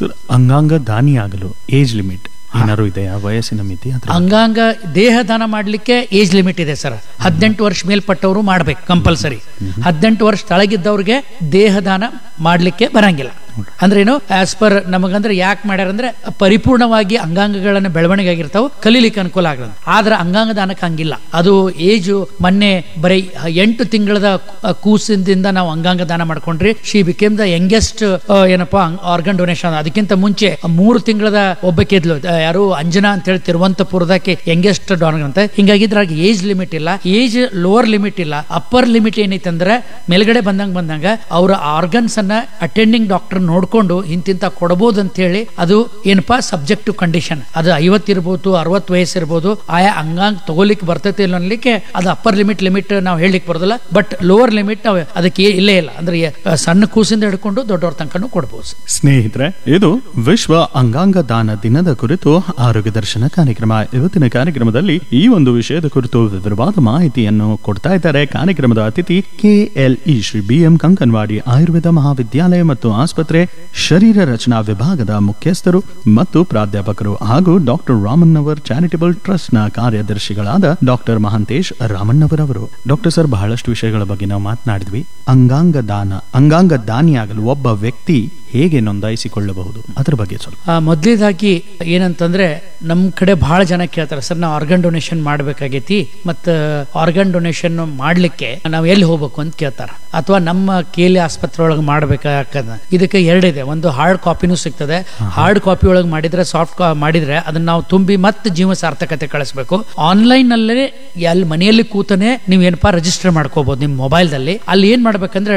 Sir, ಅಂಗಾಂಗ ದಾನಿಯಾಗಲು age limit ಏನಾದ್ರು ಇದೆಯಾ? ವಯಸ್ಸಿನ ಮಿತಿ? ಅಂಗಾಂಗ ದೇಹ ದಾನ ಮಾಡ್ಲಿಕ್ಕೆ ಏಜ್ ಲಿಮಿಟ್ ಇದೆ ಸರ್. 18 ವರ್ಷ ಮೇಲ್ಪಟ್ಟವರು ಮಾಡ್ಬೇಕು ಕಂಪಲ್ಸರಿ. 18 ವರ್ಷ ತಳಗಿದ್ದವ್ರಿಗೆ ದೇಹ ದಾನ ಮಾಡ್ಲಿಕ್ಕೆ ಬರಂಗಿಲ್ಲ. ಅಂದ್ರೆ ಏನು, ಆಸ್ ಪರ್ ನಮಗಂದ್ರೆ ಯಾಕೆ ಮಾಡ್ಯಾರ ಅಂದ್ರೆ ಪರಿಪೂರ್ಣವಾಗಿ ಅಂಗಾಂಗಗಳನ್ನ ಬೆಳವಣಿಗೆ ಆಗಿರ್ತಾವ, ಕಲೀಲಿಕ್ಕೆ ಅನುಕೂಲ ಆಗಲ್ಲ. ಆದ್ರೆ ಅಂಗಾಂಗ ದಾನಕ್ಕೆ ಹಂಗಿಲ್ಲ. ಅದು ಏಜು ಮೊನ್ನೆ ಬರೀ 8 ತಿಂಗಳದ ಕೂಸಿಂದ ನಾವು ಅಂಗಾಂಗ ದಾನ ಮಾಡ್ಕೊಂಡ್ರಿ. ಶಿ ಬಿಕೇಮ್ ದ ಯಂಗೆಸ್ಟ್ ಏನಪ್ಪಾ ಆರ್ಗನ್ ಡೊನೇಷನ್. ಅದಕ್ಕಿಂತ ಮುಂಚೆ 3 ತಿಂಗಳದ ಒಬ್ಬಕ್ಕಿದ್ಲು, ಯಾರು ಅಂಜನಾ ಅಂತ ಹೇಳಿ ತಿರುವಂತಪುರದಕ್ಕೆ ಯಂಗೆಸ್ಟ್ ಡಾನರ್ ಅಂತ. ಹಿಂಗಾಗಿ ಇದ್ರಾಗ ಏಜ್ ಲಿಮಿಟ್ ಇಲ್ಲ, ಏಜ್ ಲೋವರ್ ಲಿಮಿಟ್ ಇಲ್ಲ. ಅಪ್ಪರ್ ಲಿಮಿಟ್ ಏನೈತೆ ಅಂದ್ರೆ ಮೇಲ್ಗಡೆ ಬಂದಂಗ ಅವರ ಆರ್ಗನ್ಸ್ ಅನ್ನ ಅಟೆಂಡಿಂಗ್ ಡಾಕ್ಟರ್ ನೋಡ್ಕೊಂಡು ಇಂತಿಂತ ಕೊಡಬಹುದು ಅಂತ ಹೇಳಿ. ಅದು ಏನಪ್ಪಾ ಸಬ್ಜೆಕ್ಟಿವ್ ಕಂಡೀಷನ್. ಅದು 50 ಇರ್ಬೋದು, 60 ವಯಸ್ಸು ಇರ್ಬೋದು. ಆಯಾ ಅಂಗಾಂಗ ತಗೋಲಿಕ್ಕೆ ಬರ್ತೈತಿ ಇಲ್ಲ ಅನ್ಲಿಕ್ಕೆ ಅದು ಅಪ್ಪರ್ ಲಿಮಿಟ್ ನಾವು ಹೇಳಲಿಕ್ಕೆ ಬರೋದಿಲ್ಲ. ಬಟ್ ಲೋವರ್ ಲಿಮಿಟ್ ಅದಕ್ಕೆ ಇಲ್ಲೇ ಇಲ್ಲ. ಅಂದ್ರೆ ಸಣ್ಣ ಕೂಸಿಂದ ಹಿಡ್ಕೊಂಡು ದೊಡ್ಡವ್ರ ತನಕನೂ ಕೊಡಬಹುದು. ಸ್ನೇಹಿತರೆ, ಇದು ವಿಶ್ವ ಅಂಗಾಂಗ ದಾನ ದಿನದ ಕುರಿತು ಆರೋಗ್ಯ ದರ್ಶನ ಕಾರ್ಯಕ್ರಮ. ಇವತ್ತಿನ ಕಾರ್ಯಕ್ರಮದಲ್ಲಿ ಈ ಒಂದು ವಿಷಯದ ಕುರಿತು ವಿವರವಾದ ಮಾಹಿತಿಯನ್ನು ಕೊಡ್ತಾ ಇದ್ದಾರೆ ಕಾರ್ಯಕ್ರಮದ ಅತಿಥಿ KLE ಶ್ರೀ BM ಕಂಕನವಾಡಿ ಆಯುರ್ವೇದ ಮಹಾವಿದ್ಯಾಲಯ ಮತ್ತು ಆಸ್ಪತ್ರೆ ಶರೀರ ರಚನಾ ವಿಭಾಗದ ಮುಖ್ಯಸ್ಥರು ಮತ್ತು ಪ್ರಾಧ್ಯಾಪಕರು ಹಾಗೂ ಡಾಕ್ಟರ್ ರಾಮಣ್ಣವರ್ ಚಾರಿಟಬಲ್ ಟ್ರಸ್ಟ್ ನ ಕಾರ್ಯದರ್ಶಿಗಳಾದ ಡಾಕ್ಟರ್ ಮಹಾಂತೇಶ್ ರಾಮಣ್ಣವರ್ ಅವರು. ಡಾಕ್ಟರ್ ಸರ್, ಬಹಳಷ್ಟು ವಿಷಯಗಳ ಬಗ್ಗೆ ನಾವು ಮಾತನಾಡಿದ್ವಿ. ಅಂಗಾಂಗ ದಾನಿಯಾಗಲು ಒಬ್ಬ ವ್ಯಕ್ತಿ ಹೇಗೆ ನೋಂದಾಯಿಸಿಕೊಳ್ಳಬಹುದು ಅದರ ಬಗ್ಗೆ ಸ್ವಲ್ಪ. ಮೊದಲೇದಾಗಿ ಏನಂತಂದ್ರೆ ನಮ್ ಕಡೆ ಬಹಳ ಜನ ಕೇಳ್ತಾರೆ, ಸರ್ ನಾವು ಆರ್ಗನ್ ಡೊನೇಷನ್ ಮಾಡ್ಬೇಕಾಗೈತಿ, ಮತ್ತ ಆರ್ಗನ್ ಡೊನೇಷನ್ ಮಾಡ್ಲಿಕ್ಕೆ ನಾವ್ ಎಲ್ಲಿ ಹೋಗ್ಬೇಕು ಅಂತ ಕೇಳ್ತಾರ, ಅಥವಾ ನಮ್ಮ KLE ಆಸ್ಪತ್ರೆ ಒಳಗೆ ಮಾಡ್ಬೇಕಾಗದ. ಇದಕ್ಕೆ ಎರಡಿದೆ. ಒಂದು ಹಾರ್ಡ್ ಕಾಪಿನೂ ಸಿಗ್ತದೆ. ಹಾರ್ಡ್ ಕಾಪಿ ಒಳಗೆ ಮಾಡಿದ್ರೆ, ಸಾಫ್ಟ್ ಮಾಡಿದ್ರೆ ಅದನ್ನ ನಾವು ತುಂಬಿ ಮತ್ತೆ ಜೀವ ಸಾರ್ಥಕತೆ ಕಳಿಸ್ಬೇಕು. ಆನ್ಲೈನ್ ನಲ್ಲೇ ಎಲ್ಲಿ ಮನೆಯಲ್ಲಿ ಕೂತನೆ ನೀವು ಏನಪ್ಪಾ ರಿಜಿಸ್ಟರ್ ಮಾಡ್ಕೋಬಹುದು ನಿಮ್ ಮೊಬೈಲ್ ದಲ್ಲಿ. ಅಲ್ಲಿ ಏನ್ ಮಾಡ್ಬೇಕಂದ್ರೆ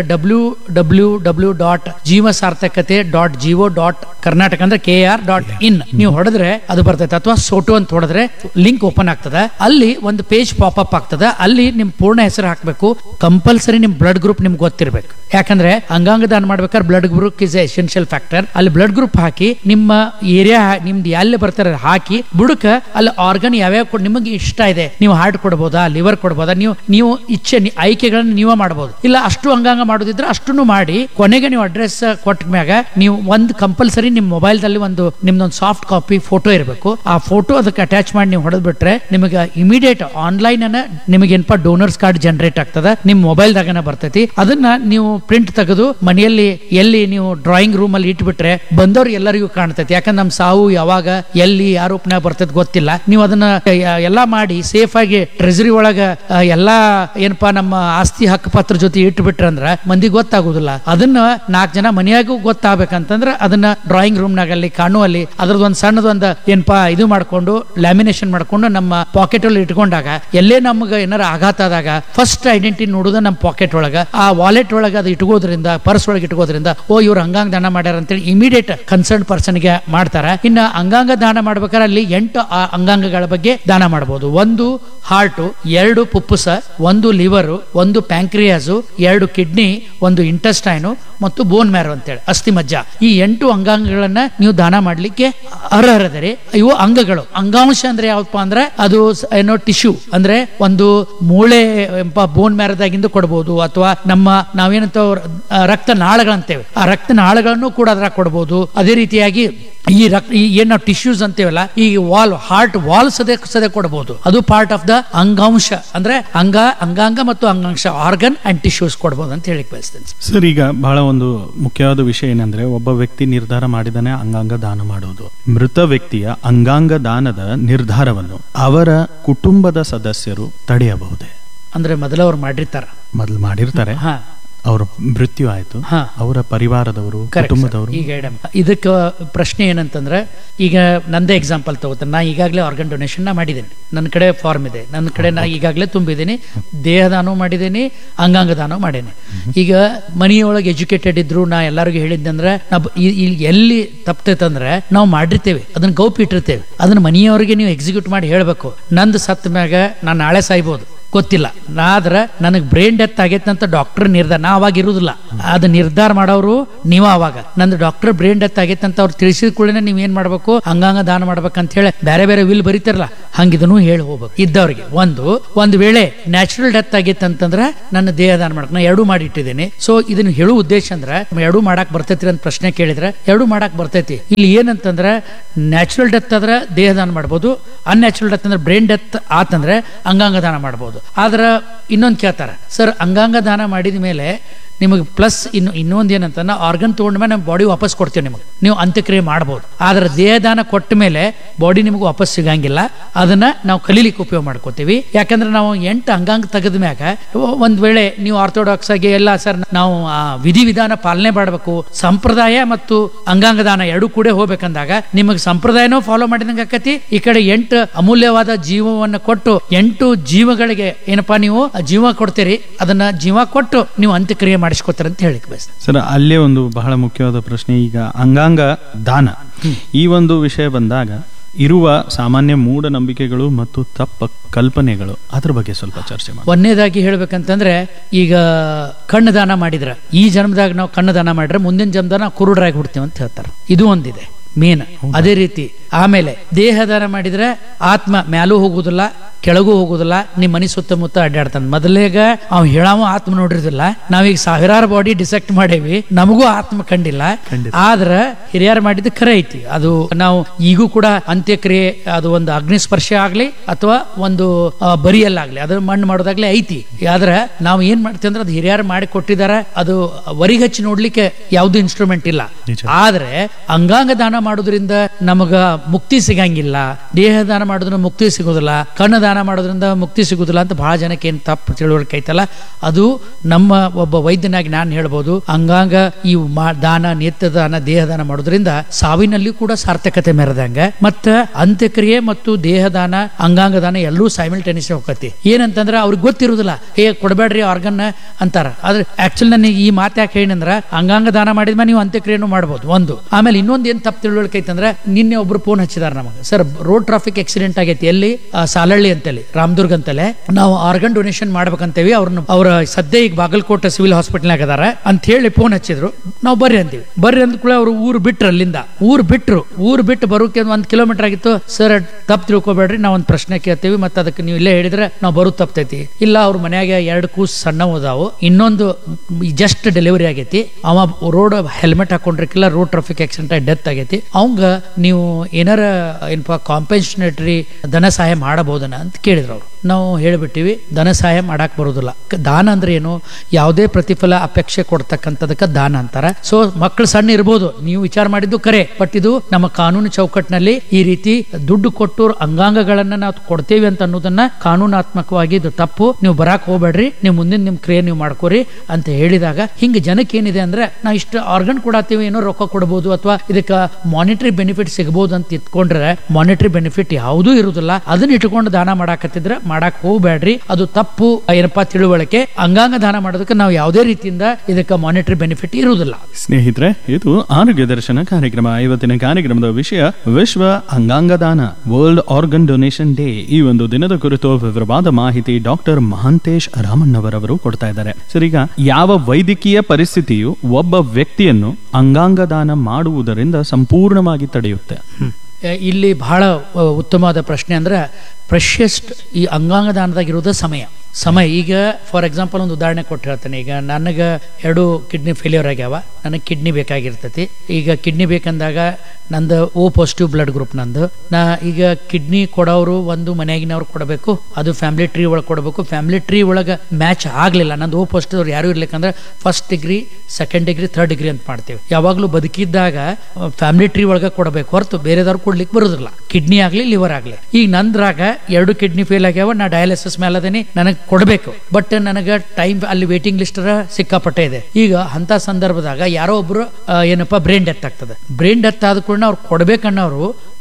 www.jivasaarthakate.go.karnataka ಅಂದ್ರೆ KR.in ನೀವು ಹೊಡೆದ್ರೆ ಅದು ಬರ್ತೈತೆ. ಅಥವಾ ಸೋಟೋ ಅಂತ ಹೊಡೆದ್ರೆ ಲಿಂಕ್ ಓಪನ್ ಆಗ್ತದೆ. ಅಲ್ಲಿ ಒಂದು ಪೇಜ್ ಪಾಪ್ ಆಗ್ತದೆ. ಅಲ್ಲಿ ನಿಮ್ ಪೂರ್ಣ ಹೆಸರು ಹಾಕ್ಬೇಕು. ಕಂಪಲ್ಸರಿ ನಿಮ್ ಬ್ಲಡ್ ಗ್ರೂಪ್ ನಿಮ್ಗೆ ಗೊತ್ತಿರ್ಬೇಕು. ಯಾಕಂದ್ರೆ ಅಂಗಾಂಗ ದಾನ ಮಾಡ್ಬೇಕಾದ್ರೆ blood group is essential factor. ಅಲ್ಲಿ ಬ್ಲಡ್ ಗ್ರೂಪ್ ಹಾಕಿ ನಿಮ್ಮ ಏರಿಯಾ ನಿಮ್ದು ಎಲ್ಲಿ ಬರ್ತಾರೆ ಹಾಕಿ ಬುಡಕ ಅಲ್ಲಿ ಆರ್ಗನ್ ಯಾವ್ಯಾವ ನಿಮಗೆ ಇಷ್ಟ ಇದೆ, ನೀವು ಹಾರ್ಟ್ ಕೊಡಬಹುದಾ, ಲಿವರ್ ಕೊಡಬಹುದಾ, ನೀವು ಇಚ್ಛೆ ಆಯ್ಕೆಗಳನ್ನ ನೀವೇ ಮಾಡಬಹುದು. ಇಲ್ಲ ಅಷ್ಟು ಅಂಗಾಂಗ ಮಾಡೋದಿದ್ರೆ ಅಷ್ಟನ್ನು ಮಾಡಿ ಕೊನೆಗೆ ನೀವು ಅಡ್ರೆಸ್ ಕೊಟ್ಟ ಮ್ಯಾಗ ನೀವು ಒಂದು ಕಂಪಲ್ಸರಿ ನಿಮ್ ಮೊಬೈಲ್ ದಲ್ಲಿ ನಿಮ್ದೊಂದು ಸಾಫ್ಟ್ ಕಾಪಿ ಫೋಟೋ ಇರಬೇಕು. ಆ ಫೋಟೋ ಅದಕ್ಕೆ ಅಟ್ಯಾಚ್ ಮಾಡಿ ನೀವು ಹೊಡೆದ್ ಬಿಟ್ರೆ ನಿಮಗೆ ಇಮಿಡಿಯೇಟ್ ಆನ್ಲೈನ್ ಅನ್ನ ನಿಮಗೆ ಏನಪ್ಪಾ ಡೋನರ್ಸ್ ಕಾರ್ಡ್ ಜನರೇಟ್ ಆಗ್ತದ, ನಿಮ್ ಮೊಬೈಲ್ ದಾಗನ ಬರ್ತೈತಿ. ಅದನ್ನ ನೀವು ಪ್ರಿಂಟ್ ತೆಗೆದು ಮನೆಯಲ್ಲಿ ಎಲ್ಲಿ ನೀವು ಡ್ರಾಯಿಂಗ್ ರೂಮ್ ಅಲ್ಲಿ ಇಟ್ಬಿಟ್ರೆ ಬಂದವ್ರು ಎಲ್ಲರಿಗೂ ಕಾಣ್ತೈತಿ. ಯಾಕಂದ್ರೆ ನಮ್ ಸಾವು ಯಾವಾಗ ಎಲ್ಲಿ ಯಾರ ರೂಪನಾಗ ಬರ್ತೈತಿ ಗೊತ್ತಿಲ್ಲ. ನೀವು ಅದನ್ನ ಎಲ್ಲಾ ಮಾಡಿ ಸೇಫ್ ಆಗಿ ಟ್ರೆಜರಿ ಒಳಗ ಎಲ್ಲಾ ಏನಪ್ಪಾ ನಮ್ಮ ಆಸ್ತಿ ಹಕ್ಕು ಪತ್ರ ಜೊತೆ ಇಟ್ಬಿಟ್ರಂದ್ರ ಮಂದಿ ಗೊತ್ತಾಗುದಿಲ್ಲ. ಅದನ್ನ 4 ಜನ ಮನೆಯಾಗೂ ಗೊತ್ತಾಗಬೇಕಂತಂದ್ರ ಅದನ್ನ ಡ್ರಾಯಿಂಗ್ ರೂಮ್ ನಾಗ ಅಲ್ಲಿ ಕಾಣುವಲ್ಲಿ ಅದ್ರದ್ದೊಂದು ಸಣ್ಣದೊಂದು ಏನಪ್ಪಾ ಇದು ಮಾಡ್ಕೊಂಡು ಲ್ಯಾಮಿನೇಷನ್ ಮಾಡ್ಕೊಂಡು ನಮ್ಮ ಪಾಕೆಟ್ ಅಲ್ಲಿ ಇಟ್ಕೊಂಡಾಗ ಎಲ್ಲೇ ನಮ್ಗೆ ಏನಾರ ಆಘಾತ ಆದಾಗ ಫಸ್ಟ್ ಐಡೆಂಟಿಟಿ ನೋಡುದ ನಮ್ಮ ಪಾಕೆಟ್ ಒಳಗ, ಆ ವಾಲೆಟ್ ಒಳಗ ಅದು ಇಟ್ಕೋದ್ರಿಂದ, ಪರ್ಸ್ ಒಳಗೆ ಇಟ್ಕೋದ್ರಿಂದ ಇವ್ರು ಅಂಗಾಂಗ ದಾನ ಮಾಡ್ಯಾರ ಅಂತೇಳಿ ಇಮಿಡಿಯೇಟ್ ಕನ್ಸರ್ನ್ ಪರ್ಸನ್ ಗೆ ಮಾಡ್ತಾರ. ಇನ್ನ ಅಂಗಾಂಗ ದಾನ ಮಾಡ್ಬೇಕಾದ್ರೆ ಅಲ್ಲಿ 8 ಅಂಗಾಂಗಗಳ ಬಗ್ಗೆ ದಾನ ಮಾಡಬಹುದು. 1 heart, 2 ಪುಪ್ಪುಸ, 1 liver, 1 pancreas, 2 kidney, 1 intestine ಮತ್ತು ಬೋನ್ ಮ್ಯಾರೋ ಅಂತೇಳಿ ಅಸ್ಥಿ ಮಜ್ಜ. ಈ 8 ಅಂಗಾಂಗಗಳನ್ನ ನೀವು ದಾನ ಮಾಡ್ಲಿಕ್ಕೆ ಅರ್ಹರದಿರಿ. ಇವು ಅಂಗಗಳು. ಅಂಗಾಂಶ ಅಂದ್ರೆ ಯಾವಪ್ಪ ಅಂದ್ರೆ ಅದು ಏನೋ ಟಿಶ್ಯೂ ಅಂದ್ರೆ ಒಂದು ಮೂಳೆ ಬೋನ್ ಮ್ಯಾರೋದಾಗಿಂದ ಕೊಡಬಹುದು, ಅಥವಾ ನಾವೇನಂತ ರಕ್ತ ನಾಳಗಳಂತೇವೆ ಆ ರಕ್ತ ನಾಳಗಳನ್ನು ಕೂಡ ಅದ್ರಾಗ ಕೊಡಬಹುದು. ಅದೇ ರೀತಿಯಾಗಿ ಈ ಏನ್ ನಾವು ಟಿಶ್ಯೂಸ್ ಅಂತೇವಲ್ಲ, ಈ ಹಾರ್ಟ್ ವಾಲ್ ಸದೇ ಕೊಡಬಹುದು. ಅದು ಪಾರ್ಟ್ ಆಫ್ ದ ಅಂಗಾಂಶ. ಅಂದ್ರೆ ಅಂಗಾಂಗ ಮತ್ತು ಅಂಗಾಂಶ, ಆರ್ಗನ್ ಅಂಡ್ ಟಿಶ್ಯೂಸ್ ಕೊಡಬಹುದು ಅಂತ ಹೇಳಿ ಬಯಸ್ತೇನೆ ಸರ್. ಈಗ ಬಹಳ ಒಂದು ಮುಖ್ಯವಾದ ವಿಷಯ ಏನಂದ್ರೆ, ಒಬ್ಬ ವ್ಯಕ್ತಿ ನಿರ್ಧಾರ ಮಾಡಿದಾನೆ ಅಂಗಾಂಗ ದಾನ ಮಾಡೋದು. ಮೃತ ವ್ಯಕ್ತಿಯ ಅಂಗಾಂಗ ದಾನದ ನಿರ್ಧಾರವನ್ನು ಅವರ ಕುಟುಂಬದ ಸದಸ್ಯರು ತಡೆಯಬಹುದೇ? ಅಂದ್ರೆ ಮೊದಲು ಮಾಡಿರ್ತಾರೆ, ಅವರ ಮೃತ್ಯು ಆಯ್ತು, ಅವರ ಪರಿವಾರದವರು, ಕುಟುಂಬದವರು. ಈಗ ಇದಕ್ಕೆ ಪ್ರಶ್ನೆ ಏನಂತಂದ್ರೆ, ಈಗ ನಂದೇ ಎಕ್ಸಾಂಪಲ್ ತಗೋತೇನೆ. ನಾ ಈಗಾಗಲೇ ಆರ್ಗನ್ ಡೊನೇಷನ್ ನಾ ಮಾಡಿದ್ದೇನೆ. ನನ್ನ ಕಡೆ ಫಾರ್ಮ್ ಇದೆ, ನನ್ನ ಕಡೆ ನಾ ಈಗಾಗಲೇ ತುಂಬಿದ್ದೀನಿ. ದೇಹದಾನ ಮಾಡಿದ್ದೀನಿ, ಅಂಗಾಂಗ ದಾನ ಮಾಡೇನಿ. ಈಗ ಮನೆಯೊಳಗೆ ಎಜುಕೇಟೆಡ್ ಇದ್ರು ನಾ ಎಲ್ಲರಿಗೂ ಹೇಳಿದ್ದಂದ್ರೆ, ಎಲ್ಲಿ ತಪ್ತೈತಂದ್ರೆ ನಾವು ಮಾಡಿರ್ತೇವೆ, ಅದನ್ನ ಗೌಪ್ ಇಟ್ಟಿರ್ತೇವೆ. ಅದನ್ನ ಮನೆಯವರಿಗೆ ನೀವು ಎಕ್ಸಿಕ್ಯೂಟ್ ಮಾಡಿ ಹೇಳ್ಬೇಕು. ನಂದು ಸತ್ತ ಮ್ಯಾಗ ನಾನು ನಾಳೆ ಸಾಯ್ಬೋದು, ಗೊತ್ತಿಲ್ಲ. ಆದ್ರ ನನಗ್ ಬ್ರೈನ್ ಡೆತ್ ಆಗೈತೆ ಅಂತ ಡಾಕ್ಟರ್ ನಿರ್ಧಾರ, ನಾ ಅವಾಗ ಇರುದಿಲ್ಲ, ಅದು ನಿರ್ಧಾರ ಮಾಡೋರು ನೀವ. ಅವಾಗ ನಂದು ಡಾಕ್ಟರ್ ಬ್ರೈನ್ ಡೆತ್ ಆಗೈತೆ ಅಂತ ಅವ್ರು ತಿಳಿಸಿದ ಕೂಡಲೇ ನೀವ್ ಏನ್ ಮಾಡ್ಬೇಕು, ಅಂಗಾಂಗ ದಾನ ಮಾಡ್ಬೇಕಂತ ಹೇಳಿ ಬೇರೆ ಬೇರೆ ವಿಲ್ ಬರೀತಾರಲ್ಲ, ಹಂಗಿದನ್ನು ಹೇಳಿ ಹೋಗ್ಬೇಕು ಇದ್ದವ್ರಿಗೆ. ಒಂದು ವೇಳೆ ನ್ಯಾಚುರಲ್ ಡೆತ್ ಆಗೈತೆ ಅಂತಂದ್ರ ನನ್ನ ದೇಹ ದಾನ ಮಾಡಕ್ ನಾ ಎರಡೂ ಮಾಡಿ ಇಟ್ಟಿದ್ದೇನೆ. ಸೊ ಇದನ್ನ ಹೇಳೋ ಉದ್ದೇಶ ಅಂದ್ರ ಎರಡೂ ಮಾಡಾಕ್ ಬರ್ತೈತಿ ಅಂತ ಪ್ರಶ್ನೆ ಕೇಳಿದ್ರೆ ಎರಡೂ ಮಾಡಾಕ್ ಬರ್ತೈತಿ. ಇಲ್ಲಿ ಏನಂತಂದ್ರ ನ್ಯಾಚುರಲ್ ಡೆತ್ ಆದ್ರೆ ದೇಹ ದಾನ ಮಾಡ್ಬೋದು, ಅನ್ಯಾಚುರಲ್ ಡೆತ್ ಅಂದ್ರೆ ಬ್ರೈನ್ ಡೆತ್ ಆತಂದ್ರೆ ಅಂಗಾಂಗ ದಾನ ಮಾಡ್ಬೋದು. ಆದ್ರ ಇನ್ನೊಂದು ಕೇಳ್ತಾರ, ಸರ್ ಅಂಗಾಂಗ ದಾನ ಮಾಡಿದ ಮೇಲೆ ನಿಮಗೆ ಪ್ಲಸ್ ಇನ್ನೊಂದು ಏನಂತ, ಆರ್ಗನ್ ತಗೊಂಡ್ಮೇಲೆ ನಮ್ಮ ಬಾಡಿ ವಾಪಸ್ ಕೊಡ್ತೀವಿ ನಿಮಗೆ, ನೀವು ಅಂತ್ಯಕ್ರಿಯೆ ಮಾಡಬಹುದು. ಆದ್ರೆ ದೇಹದಾನ ಕೊಟ್ಟ ಮೇಲೆ ಬಾಡಿ ನಿಮಗೆ ವಾಪಸ್ ಸಿಗಂಗಿಲ್ಲ. ಅದನ್ನ ನಾವು ಕಲೀಲಿಕ್ಕೆ ಉಪಯೋಗ ಮಾಡ್ಕೋತೀವಿ. ಯಾಕಂದ್ರೆ ನಾವು 8 ಅಂಗಾಂಗ ತೆಗೆದ ಮ್ಯಾಗ ಒಂದ್ ವೇಳೆ ನೀವು ಆರ್ಥೋಡಾಕ್ಸ್ ಆಗಿ ಎಲ್ಲ ಸರ್ ನಾವು ವಿಧಿವಿಧಾನ ಪಾಲನೆ ಮಾಡಬೇಕು, ಸಂಪ್ರದಾಯ ಮತ್ತು ಅಂಗಾಂಗ ದಾನ ಎರಡೂ ಕೂಡ ಹೋಗ್ಬೇಕಂದಾಗ ನಿಮಗೆ ಸಂಪ್ರದಾಯನೂ ಫಾಲೋ ಮಾಡಿದಂಗೆ ಆಕತಿ, ಈ ಕಡೆ 8 ಅಮೂಲ್ಯವಾದ ಜೀವವನ್ನು ಕೊಟ್ಟು 8 ಜೀವಗಳಿಗೆ ಏನಪ್ಪಾ ನೀವು ಜೀವ ಕೊಡ್ತೀರಿ, ಅದನ್ನ ಜೀವ ಕೊಟ್ಟು ನೀವು ಅಂತ್ಯಕ್ರಿಯೆ ಮಾಡಿಸ್ಕೊತಾರೆ ಅಂತ ಹೇಳಿಕ್ ಬಯಸ್ತಾರೆ. ಸರ್, ಅಲ್ಲೇ ಒಂದು ಬಹಳ ಮುಖ್ಯವಾದ ಪ್ರಶ್ನೆ, ಈಗ ಅಂಗಾಂಗ ದಾನ ಈ ಒಂದು ವಿಷಯ ಬಂದಾಗ ಇರುವ ಸಾಮಾನ್ಯ ಮೂಢನಂಬಿಕೆಗಳು ಮತ್ತು ತಪ್ಪ ಕಲ್ಪನೆಗಳು, ಅದ್ರ ಬಗ್ಗೆ ಸ್ವಲ್ಪ ಚರ್ಚೆ ಮಾಡಿ. ಒಂದನೇದಾಗಿ ಹೇಳ್ಬೇಕಂತಂದ್ರೆ, ಈಗ ಕಣ್ಣು ದಾನ ಮಾಡಿದ್ರ ಈ ಜನ್ಮದಾಗ ನಾವು ಕಣ್ಣು ದಾನ ಮಾಡಿದ್ರೆ ಮುಂದಿನ ಜನ್ಮದಾಗ ನಾವು ಕುರುಡರಾಗಿ ಹುಡ್ತೀವಿ ಅಂತ ಹೇಳ್ತಾರೆ. ಇದು ಒಂದಿದೆ ಮೇನ್. ಅದೇ ರೀತಿ ಆಮೇಲೆ ದೇಹ ದಾನ ಮಾಡಿದ್ರೆ ಆತ್ಮ ಮ್ಯಾಲೂ ಹೋಗುದಿಲ್ಲ ಕೆಳಗೂ ಹೋಗುದಿಲ್ಲ, ನಿಮ್ ಮನಿ ಸುತ್ತಮುತ್ತ ಅಡ್ಡಾಡ್ತಾನ. ಮೊದಲೇಗ ಅವ್ ಹೇಳಾವ ಆತ್ಮ ನೋಡಿರ್ದಿಲ್ಲ, ನಾವೀಗ ಸಾವಿರಾರು ಬಾಡಿ ಡಿಸೆಕ್ಟ್ ಮಾಡೇವಿ, ನಮಗೂ ಆತ್ಮ ಕಂಡಿಲ್ಲ. ಆದ್ರ ಹಿರಿಯರು ಮಾಡಿದ ಖರೆ ಐತಿ. ಅದು ನಾವು ಈಗೂ ಕೂಡ ಅಂತ್ಯಕ್ರಿಯೆ ಅದು ಒಂದು ಅಗ್ನಿಸ್ಪರ್ಶ ಆಗ್ಲಿ ಅಥವಾ ಒಂದು ಬರಿಯಲ್ಲಾಗ್ಲಿ ಅದ್ರ ಮಣ್ಣು ಮಾಡೋದಾಗ್ಲಿ ಐತಿ. ಆದ್ರ ನಾವು ಏನ್ ಮಾಡ್ತೀವಿ ಅಂದ್ರೆ ಅದು ಹಿರಿಯರು ಮಾಡಿ ಕೊಟ್ಟಿದಾರ, ಅದು ವರಿಗೆ ಹಚ್ಚಿ ನೋಡ್ಲಿಕ್ಕೆ ಯಾವ್ದು ಇನ್ಸ್ಟ್ರೂಮೆಂಟ್ ಇಲ್ಲ. ಆದ್ರೆ ಅಂಗಾಂಗ ದಾನ ಮಾಡೋದ್ರಿಂದ ನಮಗ ಮುಕ್ತಿ ಸಿಗಂಗಿಲ್ಲ, ದೇಹ ದಾನ ಮಾಡೋದ್ರಿಂದ ಮುಕ್ತಿ ಸಿಗೋದಿಲ್ಲ, ಕಣ್ಣು ದಾನ ಮಾಡೋದ್ರಿಂದ ಮುಕ್ತಿ ಸಿಗುದಿಲ್ಲ ಅಂತ ಬಹಳ ಜನಕ್ಕೆ ಏನ್ ತಪ್ಪು ತಿಳುವಳಿಕೆ ಐತಲ್ಲ, ಅದು ನಮ್ಮ ಒಬ್ಬ ವೈದ್ಯನಾಗಿ ನಾನು ಹೇಳ್ಬೋದು, ಅಂಗಾಂಗ ಈ ದಾನ, ನೇತ್ರ ದಾನ, ದೇಹ ದಾನ ಮಾಡೋದ್ರಿಂದ ಸಾವಿನಲ್ಲಿ ಕೂಡ ಸಾರ್ಥಕತೆ ಮೆರೆದಂಗ, ಮತ್ತ ಅಂತ್ಯಕ್ರಿಯೆ ಮತ್ತು ದೇಹ ದಾನ, ಅಂಗಾಂಗ ದಾನ ಎಲ್ಲರೂ ಸೈಮಲ್ಟೇನಿಯಸ್ ಹೋಗತಿ. ಏನಂತಂದ್ರೆ ಅವ್ರಿಗೆ ಗೊತ್ತಿರುದಿಲ್ಲ, ಕೊಡಬೇಡ್ರಿ ಆರ್ಗನ್ ಅಂತಾರ. ಆದ್ರೆ ಆಕ್ಚುಲಿ ನನಗೆ ಈ ಮಾತು ಯಾಕೆ ಏನಂದ್ರ, ಅಂಗಾಂಗ ದಾನ ಮಾಡಿದ್ಮೇಲೆ ನೀವು ಅಂತ್ಯಕ್ರಿಯೆನೂ ಮಾಡ್ಬೋದು ಒಂದು. ಆಮೇಲೆ ಇನ್ನೊಂದು ಏನ್ ತಪ್ಪು ತಿಳುವಳಿಕೆ ಐತಂದ್ರೆ, ನಿನ್ನೆ ಒಬ್ರು ಫೋನ್ ಹಚ್ಚಿದಾರ ನಮಗೆ, ಸರ್ ರೋಡ್ ಟ್ರಾಫಿಕ್ ಆಕ್ಸಿಡೆಂಟ್ ಆಗೈತಿ ಎಲ್ಲಿ ಸಾಲಹಳ್ಳಿ ಅಂತೇಳಿ, ರಾಮದುರ್ಗ ಅಂತಲೇ, ನಾವು ಆರ್ಗನ್ ಡೊನೇಷನ್ ಮಾಡ್ಬೇಕಂತೇವಿ, ಅವ್ರ ಸದ್ಯ ಈಗ ಬಾಗಲಕೋಟೆ ಸಿವಿಲ್ ಹಾಸ್ಪಿಟಲ್ ಆಗದಾರ ಅಂತ ಹೇಳಿ ಫೋನ್ ಹಚ್ಚಿದ್ರು. ನಾವು ಬರ್ರಿ ಅಂತೀವಿ, ಬರ್ರಿ ಅಂದ ಕೂಡ ಅವ್ರು ಊರು ಬಿಟ್ರು, ಅಲ್ಲಿಂದ ಊರು ಬಿಟ್ಟು ಬರೋಕೆ 1 ಕಿಲೋಮೀಟರ್ ಆಗಿತ್ತು. ಸರ್ ತಪ್ಪು ತಿಳ್ಕೊಬೇಡ್ರಿ, ನಾವು ಒಂದು ಪ್ರಶ್ನೆ ಕೇಳ್ತೀವಿ, ಮತ್ತೆ ಅದಕ್ಕೆ ನೀವು ಇಲ್ಲೇ ಹೇಳಿದ್ರೆ ನಾವು ಬರೋದು ತಪ್ಪತೈತಿ. ಇಲ್ಲ, ಅವ್ರ ಮನ್ಯಾಗ 2 ಕೂಸು ಸಣ್ಣ ಓದಾವು, ಇನ್ನೊಂದು ಜಸ್ಟ್ ಡೆಲಿವರಿ ಆಗೈತಿ, ಅವ road helmet ಹಾಕೊಂಡ್ರಿಕಿಲ್ಲ, road traffic accident ಆಗಿ ಡೆತ್ ಆಗೈತಿ, ಅವಂಗ ನೀವು ಏನಾರ ಏನಪ್ಪಾ ಕಾಂಪೆನ್ಸೇಟರಿ ಧನ ಸಹಾಯ ಮಾಡಬಹುದನ ಅಂತ ಕೇಳಿದ್ರು ಅವ್ರು. ನಾವು ಹೇಳ್ಬಿಟ್ಟಿವಿ, ಧನ ಸಹಾಯ ಮಾಡಕ್ ಬರುದಿಲ್ಲ. ದಾನ ಅಂದ್ರೆ ಏನು, ಯಾವುದೇ ಪ್ರತಿಫಲ ಅಪೇಕ್ಷೆ ಕೊಡ್ತಕ್ಕಂಥದಕ್ಕೆ ದಾನ ಅಂತಾರ. ಸೊ ಮಕ್ಕಳು ಸಣ್ಣ ಇರ್ಬೋದು, ನೀವು ವಿಚಾರ ಮಾಡಿದ್ದು ಕರೆ, ಬಟ್ ಇದು ನಮ್ಮ ಕಾನೂನು ಚೌಕಟ್ಟಿನಲ್ಲಿ ಈ ರೀತಿ ದುಡ್ಡು ಕೊಟ್ಟು ಅಂಗಾಂಗಗಳನ್ನ ನಾವು ಕೊಡ್ತೇವೆ ಅಂತ ಅನ್ನೋದನ್ನ ಕಾನೂನಾತ್ಮಕವಾಗಿ ಇದು ತಪ್ಪು, ನೀವು ಬರಾಕ್ ಹೋಗ್ಬೇಡ್ರಿ, ನೀವು ಮುಂದಿನ ನಿಮ್ ಕ್ರಿಯೆ ನೀವು ಮಾಡ್ಕೋರಿ ಅಂತ ಹೇಳಿದಾಗ, ಹಿಂಗ ಜನಕ್ಕೆ ಏನಿದೆ ಅಂದ್ರೆ, ನಾವು ಇಷ್ಟು ಆರ್ಗನ್ ಕೊಡಾತೀವಿ, ಏನೋ ರೊಕ್ಕ ಕೊಡಬಹುದು ಅಥವಾ ಇದಕ್ಕೆ ಮಾನಿಟರಿ ಬೆನಿಫಿಟ್ ಸಿಗಬಹುದು ಅಂತ ಇಟ್ಕೊಂಡ್ರೆ ಮಾನಿಟರಿ ಬೆನಿಫಿಟ್ ಯಾವುದೂ ಇರುವುದಿಲ್ಲ. ಅದನ್ನ ಇಟ್ಕೊಂಡು ದಾನ ಮಾಡಾಕತ್ತಿದ್ರೆ ಮಾಡಕ್ ಹೋಗ್ಬೇಡ್ರಿ, ಅದು ತಪ್ಪು. ಏನಪ್ಪಾ ತಿಳುವಳಿಕೆ, ಅಂಗಾಂಗ ದಾನ ಮಾಡೋದಕ್ಕೆ ನಾವು ಯಾವುದೇ ರೀತಿಯಿಂದ ಇದಕ್ಕೆ ಮಾನಿಟರಿ ಬೆನಿಫಿಟ್ ಇರುವುದಿಲ್ಲ. ಸ್ನೇಹಿತರೆ, ಇದು ಆರೋಗ್ಯ ದರ್ಶನ ಕಾರ್ಯಕ್ರಮ. ಇವತ್ತಿನ ಕಾರ್ಯಕ್ರಮದ ವಿಷಯ ವಿಶ್ವ ಅಂಗಾಂಗ ದಾನ, ವರ್ಲ್ಡ್ ಆರ್ಗನ್ ಡೊನೇಷನ್ ಡೇ. ಈ ಒಂದು ದಿನದ ಕುರಿತು ವಿವರವಾದ ಮಾಹಿತಿ ಡಾಕ್ಟರ್ ಮಹಾಂತೇಶ್ ರಾಮಣ್ಣವರವರು ಕೊಡ್ತಾ ಇದ್ದಾರೆ. ಸರ್, ಈಗ ಯಾವ ವೈದ್ಯಕೀಯ ಪರಿಸ್ಥಿತಿಯು ಒಬ್ಬ ವ್ಯಕ್ತಿಯನ್ನು ಅಂಗಾಂಗ ದಾನ ಮಾಡುವುದರಿಂದ ಸಂಪೂರ್ಣವಾಗಿ ತಡೆಯುತ್ತೆ? ಇಲ್ಲಿ ಬಹಳ ಉತ್ತಮವಾದ ಪ್ರಶ್ನೆ. ಅಂದ್ರೆ ಪ್ರೆಷಿಯಸ್ಟ್ ಈ ಅಂಗಾಂಗ ದಾನದಾಗಿರೋದು ಸಮಯ. ಈಗ ಫಾರ್ ಎಕ್ಸಾಂಪಲ್ ಒಂದು ಉದಾಹರಣೆ ಕೊಟ್ಟು ಹೇಳ್ತೇನೆ. ಈಗ ನನಗೆ 2 ಕಿಡ್ನಿ ಫೇಲ್ಯೂರ್ ಆಗ್ಯಾವ, ನನಗೆ ಕಿಡ್ನಿ ಬೇಕಾಗಿರ್ತೈತಿ. ಈಗ ಕಿಡ್ನಿ ಬೇಕಂದಾಗ ನಂದು O ಪಾಸಿಟಿವ್ ಬ್ಲಡ್ ಗ್ರೂಪ್ ನಂದು. ನಾ ಈಗ ಕಿಡ್ನಿ ಕೊಡೋರು ಒಂದು ಮನೆಯಾಗಿನವ್ರು ಕೊಡಬೇಕು, ಅದು ಫ್ಯಾಮಿಲಿ ಟ್ರೀ ಒಳಗೆ ಕೊಡಬೇಕು. ಫ್ಯಾಮಿಲಿ ಟ್ರೀ ಒಳಗೆ ಮ್ಯಾಚ್ ಆಗ್ಲಿಲ್ಲ, ನಂದು O ಪಾಸಿಟಿವ್ ಅವ್ರು ಯಾರು ಇರ್ಲಿಕ್ಕಂದ್ರೆ 1st degree 2nd degree 3rd degree ಅಂತ ಮಾಡ್ತೇವೆ. ಯಾವಾಗ್ಲೂ ಬದುಕಿದ್ದಾಗ ಫ್ಯಾಮಿಲಿ ಟ್ರೀ ಒಳಗೆ ಕೊಡಬೇಕು ಹೊರತು ಬೇರೆದವ್ರು ಕೊಡ್ಲಿಕ್ಕೆ ಬರುದಿಲ್ಲ, ಕಿಡ್ನಿ ಆಗ್ಲಿ ಲಿವರ್ ಆಗ್ಲಿ. ಈಗ ನಂದ್ರಾಗ 2 ಕಿಡ್ನಿ ಫೇಲ್ ಆಗ್ಯಾವ, ನಾ ಡಯಾಲಿಸಿಸ್ ಮೇಲೆ ಅದೇನಿ, ನನಗೆ ಕೊಡಬೇಕು, ಬಟ್ ನನಗೆ ಟೈಮ್ ಅಲ್ಲಿ ವೇಟಿಂಗ್ ಲಿಸ್ಟ್ ಸಿಕ್ಕಾಪಟ್ಟೆ ಇದೆ. ಈಗ ಅಂತ ಸಂದರ್ಭದಾಗ ಯಾರೋ ಒಬ್ರು ಏನಪ್ಪಾ ಬ್ರೈನ್ ಡೆತ್ ಆಗ್ತದೆ. ಬ್ರೈನ್ ಡೆತ್ ಆದ ಕೂಡ ಅವ್ರು ಕೊಡ್ಬೇಕನ್ನೋರು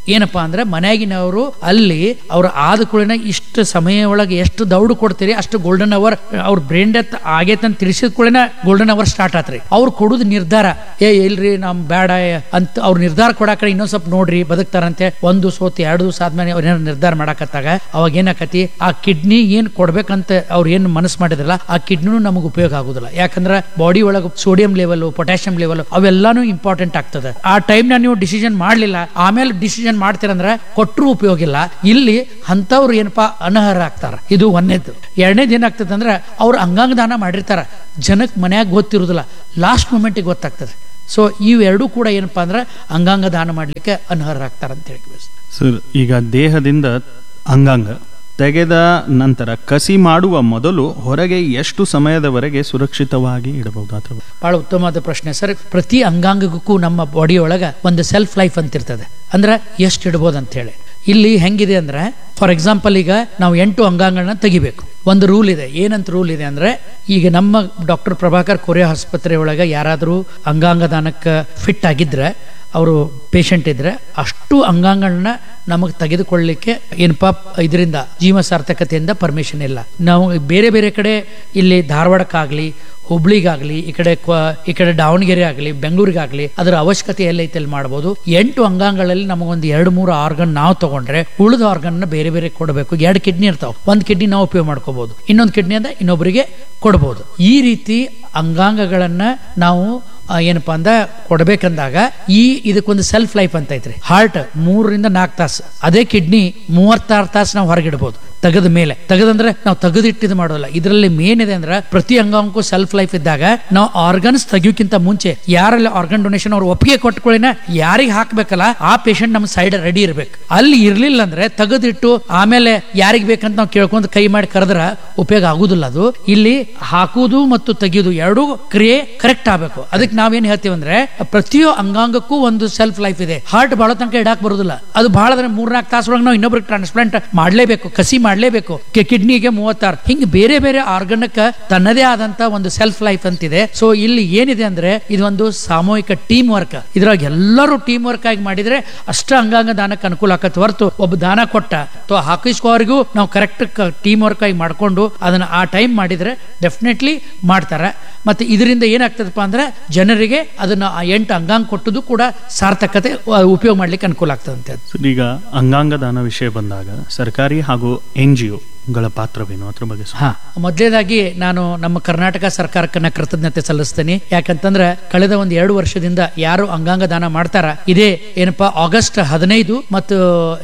ಏನಪ್ಪಾ ಅಂದ್ರೆ ಮನೆಯಾಗಿನವರು ಅಲ್ಲಿ ಅವ್ರ ಆದ ಕೂಡಲೇ ಇಷ್ಟು ಸಮಯ ಒಳಗೆ ಎಷ್ಟು ದೌಡು ಕೊಡ್ತೀರಿ ಅಷ್ಟು ಗೋಲ್ಡನ್ ಅವರ್ ಅವ್ರ ಬ್ರೈನ್ ಡೆತ್ ಆಗೇತ ಅಂತ ತಿಳಿಸಿದ ಕೂಡಲೇ ಗೋಲ್ಡನ್ ಅವರ್ ಸ್ಟಾರ್ಟ್ ಆತ್ರಿ. ಅವ್ರು ಕೊಡುದು ನಿರ್ಧಾರ ಇಲ್ರಿ ನಮ್ ಬೇಡ ಅಂತ ಅವ್ರ ನಿರ್ಧಾರ ಕೊಡಾಕ ಇನ್ನೊಂದ್ ಸ್ವಲ್ಪ ನೋಡ್ರಿ ಬದುಕ್ತಾರಂತೆ. ಒಂದು ಸೋತಿ 2 ದಿವಸ ಆದ್ಮೇಲೆ ಅವ್ರ ಏನಾರ ನಿರ್ಧಾರ ಮಾಡಾಕತ್ತಾಗ ಅವಾಗ ಏನಾಕತಿ ಆ ಕಿಡ್ನಿ ಏನ್ ಕೊಡ್ಬೇಕಂತ ಅವ್ರ ಏನ್ ಮನಸ್ಸು ಮಾಡಿದ್ರಲ್ಲ ಆ ಕಿಡ್ನಿನೂ ನಮಗ್ ಉಪಯೋಗ ಆಗುದಿಲ್ಲ. ಯಾಕಂದ್ರೆ ಬಾಡಿ ಒಳಗೆ sodium level potassium level ಅವೆಲ್ಲಾನು important ಆಗ್ತದೆ. ಆ ಟೈಮ್ ನೀವು ಡಿಸಿಷನ್ ಮಾಡ್ಲಿಲ್ಲ ಆಮೇಲೆ ಡಿಸಿಷನ್ ಮಾಡ್ತೀರಂದ್ರೆ ಕೊಟ್ಟರು ಉಪಯೋಗ ಇಲ್ಲ. ಇಲ್ಲಿ ಅಂತವ್ರು ಏನಪ್ಪಾ ಅನರ್ಹ ಆಗ್ತಾರ. ಇದು ಒಂದೇದು. ಎರಡನೇದು ಏನಾಗ್ತದೆ ಅಂದ್ರೆ ಅವ್ರು ಅಂಗಾಂಗ ದಾನ ಮಾಡಿರ್ತಾರ, ಜನಕ್ಕೆ ಮನ್ಯಾಗ ಗೊತ್ತಿರುದಿಲ್ಲ, ಲಾಸ್ಟ್ ಮೂಮೆಂಟಿಗೆ ಗೊತ್ತಾಗ್ತದೆ. ಸೊ ಇವೆರಡೂ ಕೂಡ ಏನಪ್ಪಾ ಅಂದ್ರೆ ಅಂಗಾಂಗ ದಾನ ಮಾಡ್ಲಿಕ್ಕೆ ಅನರ್ಹ ಆಗ್ತಾರ ಅಂತ ಹೇಳಿ ಸರ್. ಈಗ ದೇಹದಿಂದ ಅಂಗಾಂಗ ತೆಗೆದ ನಂತರ ಕಸಿ ಮಾಡುವ ಮೊದಲು ಹೊರಗೆ ಎಷ್ಟು ಸಮಯದವರೆಗೆ ಸುರಕ್ಷಿತವಾಗಿ ಇಡಬಹುದು? ಬಹಳ ಉತ್ತಮವಾದ ಪ್ರಶ್ನೆ ಸರ್. ಪ್ರತಿ ಅಂಗಾಂಗಕ್ಕೂ ನಮ್ಮ ಬಾಡಿ ಒಳಗ ಒಂದು ಸೆಲ್ಫ್ ಲೈಫ್ ಅಂತ ಇರ್ತದೆ. ಅಂದ್ರೆ ಎಷ್ಟು ಇಡಬಹುದು ಅಂತ ಹೇಳಿ. ಇಲ್ಲಿ ಹೆಂಗಿದೆ ಅಂದ್ರೆ ಫಾರ್ ಎಕ್ಸಾಂಪಲ್ ಈಗ ನಾವು 8 ಅಂಗಾಂಗಗಳನ್ನ ತೆಗಿಬೇಕು. ಒಂದು ರೂಲ್ ಇದೆ. ಏನಂತ ರೂಲ್ ಇದೆ ಅಂದ್ರೆ ಈಗ ನಮ್ಮ ಡಾಕ್ಟರ್ ಪ್ರಭಾಕರ್ ಕೋರೆ ಆಸ್ಪತ್ರೆ ಒಳಗ ಯಾರಾದರೂ ಅಂಗಾಂಗ ದಾನಕ್ಕೆ ಫಿಟ್ ಆಗಿದ್ರೆ ಅವರು ಪೇಷಂಟ್ ಇದ್ರೆ ಅಷ್ಟು ಅಂಗಾಂಗಗಳನ್ನ ನಮಗೆ ತೆಗೆದುಕೊಳ್ಳಲಿಕ್ಕೆ ಏನಪ್ಪಾ ಇದರಿಂದ ಜೀವ ಸಾರ್ಥಕತೆಯಿಂದ ಪರ್ಮಿಷನ್ ಇಲ್ಲ. ನಾವು ಬೇರೆ ಬೇರೆ ಕಡೆ ಇಲ್ಲಿ ಧಾರವಾಡಕ್ಕಾಗ್ಲಿ ಹುಬ್ಳಿಗಾಗ್ಲಿ ಈ ಕಡೆ ದಾವಣಗೆರೆ ಆಗಲಿ ಬೆಂಗಳೂರಿಗಾಗ್ಲಿ ಅದರ ಅವಶ್ಯಕತೆ ಎಲ್ಲೈತೆ ಅಲ್ಲಿ ಮಾಡಬಹುದು. 8 ಅಂಗಾಂಗಗಳಲ್ಲಿ ನಮಗೊಂದು 2-3 ಆರ್ಗನ್ ನಾವು ತಗೊಂಡ್ರೆ ಉಳಿದ ಆರ್ಗನ್ ಬೇರೆ ಬೇರೆ ಕೊಡಬೇಕು. 2 ಕಿಡ್ನಿ ಇರ್ತಾವ, ಒಂದು ಕಿಡ್ನಿ ನಾವು ಉಪಯೋಗ ಮಾಡ್ಕೋಬಹುದು, ಇನ್ನೊಂದು ಕಿಡ್ನಿ ಅಂತ ಇನ್ನೊಬ್ಬರಿಗೆ ಕೊಡಬಹುದು. ಈ ರೀತಿ ಅಂಗಾಂಗಗಳನ್ನ ನಾವು ಏನಪ್ಪಾ ಅಂದ ಕೊಡ್ಬೇಕಂದಾಗ ಇದಕ್ಕೊಂದು ಸೆಲ್ಫ್ ಲೈಫ್ ಅಂತ ಐತ್ರಿ. ಹಾರ್ಟ್ 3 ರಿಂದ 4 ತಾಸು, ಅದೇ ಕಿಡ್ನಿ 36 ತಾಸು ನಾವು ಹೊರಗಿಡಬಹುದು. ತೆಗೆದ ಮೇಲೆ ತೆಗೆದಂದ್ರೆ ನಾವು ತೆಗೆದಿಟ್ಟಿದ್ ಮಾಡೋಲ್ಲ. ಇದರಲ್ಲಿ ಮೇನ್ ಇದೆ ಅಂದ್ರೆ ಪ್ರತಿ ಅಂಗಾಂಗಕ್ಕೂ ಸೆಲ್ಫ್ ಲೈಫ್ ಇದ್ದಾಗ ನಾವು ಆರ್ಗನ್ಸ್ ತೆಗಿಯೋಕ್ಕಿಂತ ಮುಂಚೆ ಯಾರೆಲ್ಲ ಆರ್ಗನ್ ಡೊನೇಷನ್ ಅವ್ರು ಒಪ್ಪಿಗೆ ಕೊಟ್ಕೊಳ್ಳಿನ ಯಾರಿಗೆ ಹಾಕ್ಬೇಕಲ್ಲ ಆ ಪೇಷಂಟ್ ನಮ್ಮ ಸೈಡ್ ರೆಡಿ ಇರ್ಬೇಕು. ಅಲ್ಲಿ ಇರ್ಲಿಲ್ಲ ಅಂದ್ರೆ ತೆಗೆದಿಟ್ಟು ಆಮೇಲೆ ಯಾರಿಗ್ ಬೇಕಂತ ನಾವು ಕೇಳ್ಕೊಂಡು ಕೈ ಮಾಡಿ ಕರೆದ್ರ ಉಪಯೋಗ ಆಗುದಿಲ್ಲ. ಅದು ಇಲ್ಲಿ ಹಾಕುವುದು ಮತ್ತು ತೆಗಿಯೋದು ಎರಡೂ ಕ್ರಿಯೆ ಕರೆಕ್ಟ್ ಆಗ್ಬೇಕು. ಅದಕ್ಕೆ ನಾವೇನ್ ಹೇಳ್ತೀವಿ ಅಂದ್ರೆ ಪ್ರತಿಯೊ ಅಂಗಾಂಗಕ್ಕೂ ಒಂದು ಸೆಲ್ಫ್ ಲೈಫ್ ಇದೆ. ಹಾರ್ಟ್ ಬಹಳ ತನಕ ಇಡಾಕ್ ಬರುದಿಲ್ಲ. ಅದು ಬಹಳ 3-4 ತಾಸೊಳಗೆ ನಾವು ಇನ್ನೊಬ್ರಿಗೆ ಟ್ರಾನ್ಸ್ಪ್ಲಾಂಟ್ ಮಾಡ್ಲೇಬೇಕು, ಕಸಿ ಮಾಡ್ಲೇಬೇಕು. ಕಿಡ್ನಿಗೆ 36. ಹಿಂಗೆ ಬೇರೆ ಬೇರೆ ಆರ್ಗನ್ಕ್ಕೆ ತನ್ನದೇ ಆದಂತ ಒಂದು ಸೆಲ್ಫ್ ಲೈಫ್ ಅಂತಿದೆ. ಸೊ ಇಲ್ಲಿ ಏನಿದೆ ಅಂದ್ರೆ ಇದೊಂದು ಸಾಮೂಹಿಕ ಟೀಮ್ ವರ್ಕ್. ಇದ್ರಾಗ ಎಲ್ಲರೂ ಟೀಮ್ ವರ್ಕ್ ಆಗಿ ಮಾಡಿದ್ರೆ ಅಷ್ಟ ಅಂಗಾಂಗ ದಾನಕ್ಕೆ ಅನುಕೂಲ ಆಗತ್ತೆ ಹೊರತು ಒಬ್ಬ ದಾನ ಕೊಟ್ಟ ಹಾಕಿಸ್ಕೋವರೆಗೂ ನಾವು ಕರೆಕ್ಟ್ ಟೀಮ್ ವರ್ಕ್ ಆಗಿ ಮಾಡ್ಕೊಂಡು ಅದನ್ನ ಆ ಟೈಮ್ ಮಾಡಿದ್ರೆ ಡೆಫಿನೆಟ್ಲಿ ಮಾಡ್ತಾರೆ. ಮತ್ತೆ ಇದರಿಂದ ಏನಾಗ್ತದಪ್ಪ ಅಂದ್ರೆ ಜನರಿಗೆ ಅದನ್ನ 8 ಅಂಗಾಂಗ ಕೊಟ್ಟದು ಕೂಡ ಸಾರ್ಥಕತೆ ಉಪಯೋಗ ಮಾಡ್ಲಿಕ್ಕೆ ಅನುಕೂಲ ಆಗ್ತದಂತೆ. ಈಗ ಅಂಗಾಂಗ ದಾನ ವಿಷಯ ಬಂದಾಗ ಸರ್ಕಾರಿ ಹಾಗೂ NGO ಗಳ ಪಾತ್ರವೇನು ಅದ್ರ ಬಗ್ಗೆ? ಮೊದಲೇದಾಗಿ ನಾನು ನಮ್ಮ ಕರ್ನಾಟಕ ಸರ್ಕಾರಕ್ಕೆ ಕೃತಜ್ಞತೆ ಸಲ್ಲಿಸ್ತೇನೆ. ಯಾಕಂತಂದ್ರೆ ಕಳೆದ 1-2 ವರ್ಷದಿಂದ ಯಾರು ಅಂಗಾಂಗ ದಾನ ಮಾಡ್ತಾರ ಇದೇ ಏನಪ್ಪಾ ಆಗಸ್ಟ್ 15 ಮತ್ತು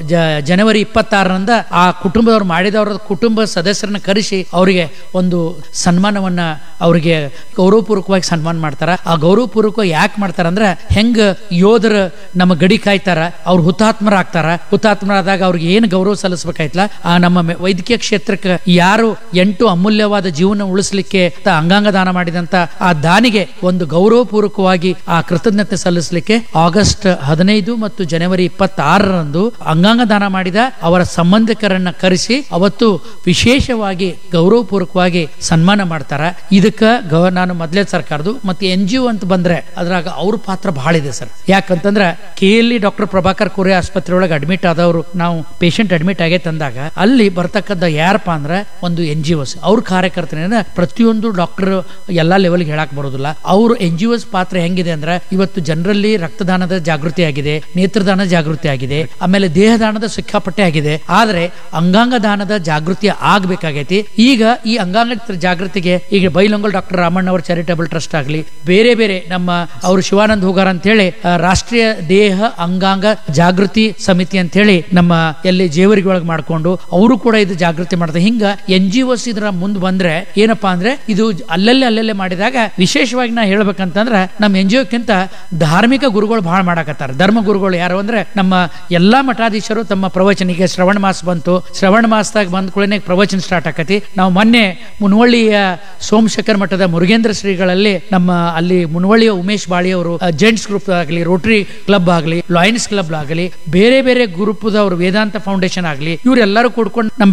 ಜನವರಿ 26ರಂದ ಆ ಕುಟುಂಬದವ್ರು ಮಾಡಿದವರ ಕುಟುಂಬ ಸದಸ್ಯರನ್ನ ಕರೆಸಿ ಅವರಿಗೆ ಒಂದು ಸನ್ಮಾನವನ್ನ ಅವರಿಗೆ ಗೌರವಪೂರ್ವಕವಾಗಿ ಸನ್ಮಾನ ಮಾಡ್ತಾರ. ಆ ಗೌರವಪೂರ್ವಕ ಯಾಕೆ ಮಾಡ್ತಾರ ಅಂದ್ರೆ ಹೆಂಗ ಯೋಧರ ನಮ್ಮ ಗಡಿ ಕಾಯ್ತಾರ, ಅವ್ರು ಹುತಾತ್ಮರಾಗ್ತಾರ. ಹುತಾತ್ಮರಾದಾಗ ಅವ್ರಿಗೆ ಏನು ಗೌರವ ಸಲ್ಲಿಸಬೇಕಾಯ್ತಲ್ಲ ಆ ನಮ್ಮ ವೈದ್ಯಕೀಯ ಕ್ಷೇತ್ರಕ್ಕೆ ಯಾರು 8 ಅಮೂಲ್ಯವಾದ ಜೀವನ ಉಳಿಸಲಿಕ್ಕೆ ಅಂಗಾಂಗ ದಾನ ಮಾಡಿದಂತ ಆ ದಾನಿಗೆ ಒಂದು ಗೌರವಪೂರ್ವಕವಾಗಿ ಆ ಕೃತಜ್ಞತೆ ಸಲ್ಲಿಸಲಿಕ್ಕೆ ಆಗಸ್ಟ್ 15 ಮತ್ತು ಜನವರಿ 26ರಂದು ಅಂಗಾಂಗ ದಾನ ಮಾಡಿದ ಅವರ ಸಂಬಂಧಿಕರನ್ನ ಕರೆಸಿ ಅವತ್ತು ವಿಶೇಷವಾಗಿ ಗೌರವಪೂರ್ವಕವಾಗಿ ಸನ್ಮಾನ ಮಾಡ್ತಾರ. ಇದಕ್ಕ ನಾನು ಮೊದಲೇ ಸರ್ಕಾರದು ಮತ್ತೆ NGO ಅಂತ ಬಂದ್ರೆ ಅದ್ರಾಗ ಅವ್ರ ಪಾತ್ರ ಬಹಳ ಇದೆ ಸರ್. ಯಾಕಂತಂದ್ರೆ KLE ಡಾಕ್ಟರ್ ಪ್ರಭಾಕರ್ ಕೋರೆ ಆಸ್ಪತ್ರೆ ಒಳಗೆ ಅಡ್ಮಿಟ್ ಆದವರು ನಾವು ಪೇಷಂಟ್ ಅಡ್ಮಿಟ್ ಆಗೈತೆ ಅಂದಾಗ ಅಲ್ಲಿ ಬರ್ತಕ್ಕಂಥ ಯಾರಪ್ಪ ಅಂದ್ರೆ ಒಂದು NGOs ಅವ್ರ ಕಾರ್ಯಕರ್ತನ ಪ್ರತಿಯೊಂದು ಡಾಕ್ಟರ್ ಎಲ್ಲಾ ಲೆವೆಲ್ಗೆ ಹೇಳಕ್ ಬರೋದಿಲ್ಲ. ಅವ್ರು NGOs ಪಾತ್ರ ಹೆಂಗಿದೆ ಅಂದ್ರೆ ಇವತ್ತು ಜನರಲ್ಲಿ ರಕ್ತದಾನದ ಜಾಗೃತಿ ಆಗಿದೆ, ನೇತ್ರದಾನದ ಜಾಗೃತಿ ಆಗಿದೆ, ಆಮೇಲೆ ದೇಹದಾನದ ಸಿಕ್ಕಾಪಟ್ಟೆ ಆಗಿದೆ. ಆದ್ರೆ ಅಂಗಾಂಗ ದಾನದ ಜಾಗೃತಿ ಆಗ್ಬೇಕಾಗೈತಿ. ಈಗ ಈ ಅಂಗಾಂಗ ಜಾಗೃತಿಗೆ ಈಗ ಬೈಲೊಂಗಲ್ ಡಾಕ್ಟರ್ ರಾಮಣ್ಣ ಅವರ ಚಾರಿಟಬಲ್ ಟ್ರಸ್ಟ್ ಆಗ್ಲಿ ಬೇರೆ ಬೇರೆ ನಮ್ಮ ಅವರು ಶಿವಾನಂದ್ ಹೋಗಾರ್ ಅಂತ ಹೇಳಿ ರಾಷ್ಟ್ರೀಯ ದೇಹ ಅಂಗಾಂಗ ಜಾಗೃತಿ ಸಮಿತಿ ಅಂತ ಹೇಳಿ ನಮ್ಮ ಎಲ್ಲಿ ಜೇವರಿಗೆ ಒಳಗೆ ಮಾಡ್ಕೊಂಡು ಅವರು ಕೂಡ ಇದು ಜಾಗೃತಿ ಮಾಡ್ತಾರೆ. ಹಿಂಗ NGOs ಇದರ ಮುಂದೆ ಬಂದ್ರೆ ಏನಪ್ಪಾ ಅಂದ್ರೆ ಇದು ಅಲ್ಲಲ್ಲೇ ಮಾಡಿದಾಗ ವಿಶೇಷವಾಗಿ ನಾ ಹೇಳ್ಬೇಕಂತಂದ್ರ ನಮ್ಮ NGOಕ್ಕಿಂತ ಧಾರ್ಮಿಕ ಗುರುಗಳು ಬಹಳ ಮಾಡಾಕತ್ತಾರ. ಧರ್ಮ ಗುರುಗಳು ಯಾರು ಅಂದ್ರೆ ನಮ್ಮ ಎಲ್ಲಾ ಮಠಾಧೀಶರು ತಮ್ಮ ಪ್ರವಚನಿಗೆ ಶ್ರವಣ ಮಾಸ ಬಂತು. ಶ್ರವಣ ಮಾಸದಾಗ ಬಂದ ಕೂಡಲೇ ಪ್ರವಚನ ಸ್ಟಾರ್ಟ್ ಆಕತಿ. ನಾವು ಮೊನ್ನೆ ಮುನವಳ್ಳಿಯ ಸೋಮಶೇಖರ್ ಮಠದ ಮುರುಗೇಂದ್ರ ಶ್ರೀಗಳಲ್ಲಿ ನಮ್ಮ ಅಲ್ಲಿ ಮುನವಳ್ಳಿಯ ಉಮೇಶ್ ಬಾಳಿ ಅವರು ಜೆಂಟ್ಸ್ ಗ್ರೂಪ್ ಆಗಲಿ, ರೋಟರಿ ಕ್ಲಬ್ ಆಗಲಿ, ಲಯನ್ಸ್ ಕ್ಲಬ್ ಆಗಲಿ, ಬೇರೆ ಬೇರೆ ಗ್ರೂಪ್ ಅವರು ವೇದಾಂತ ಫೌಂಡೇಶನ್ ಆಗಲಿ ಇವರೆಲ್ಲರೂ ಕೂಡ್ಕೊಂಡು ನಮ್ಮ ಬೆಳಗಾವಿ ಜಿಲ್ಲೆ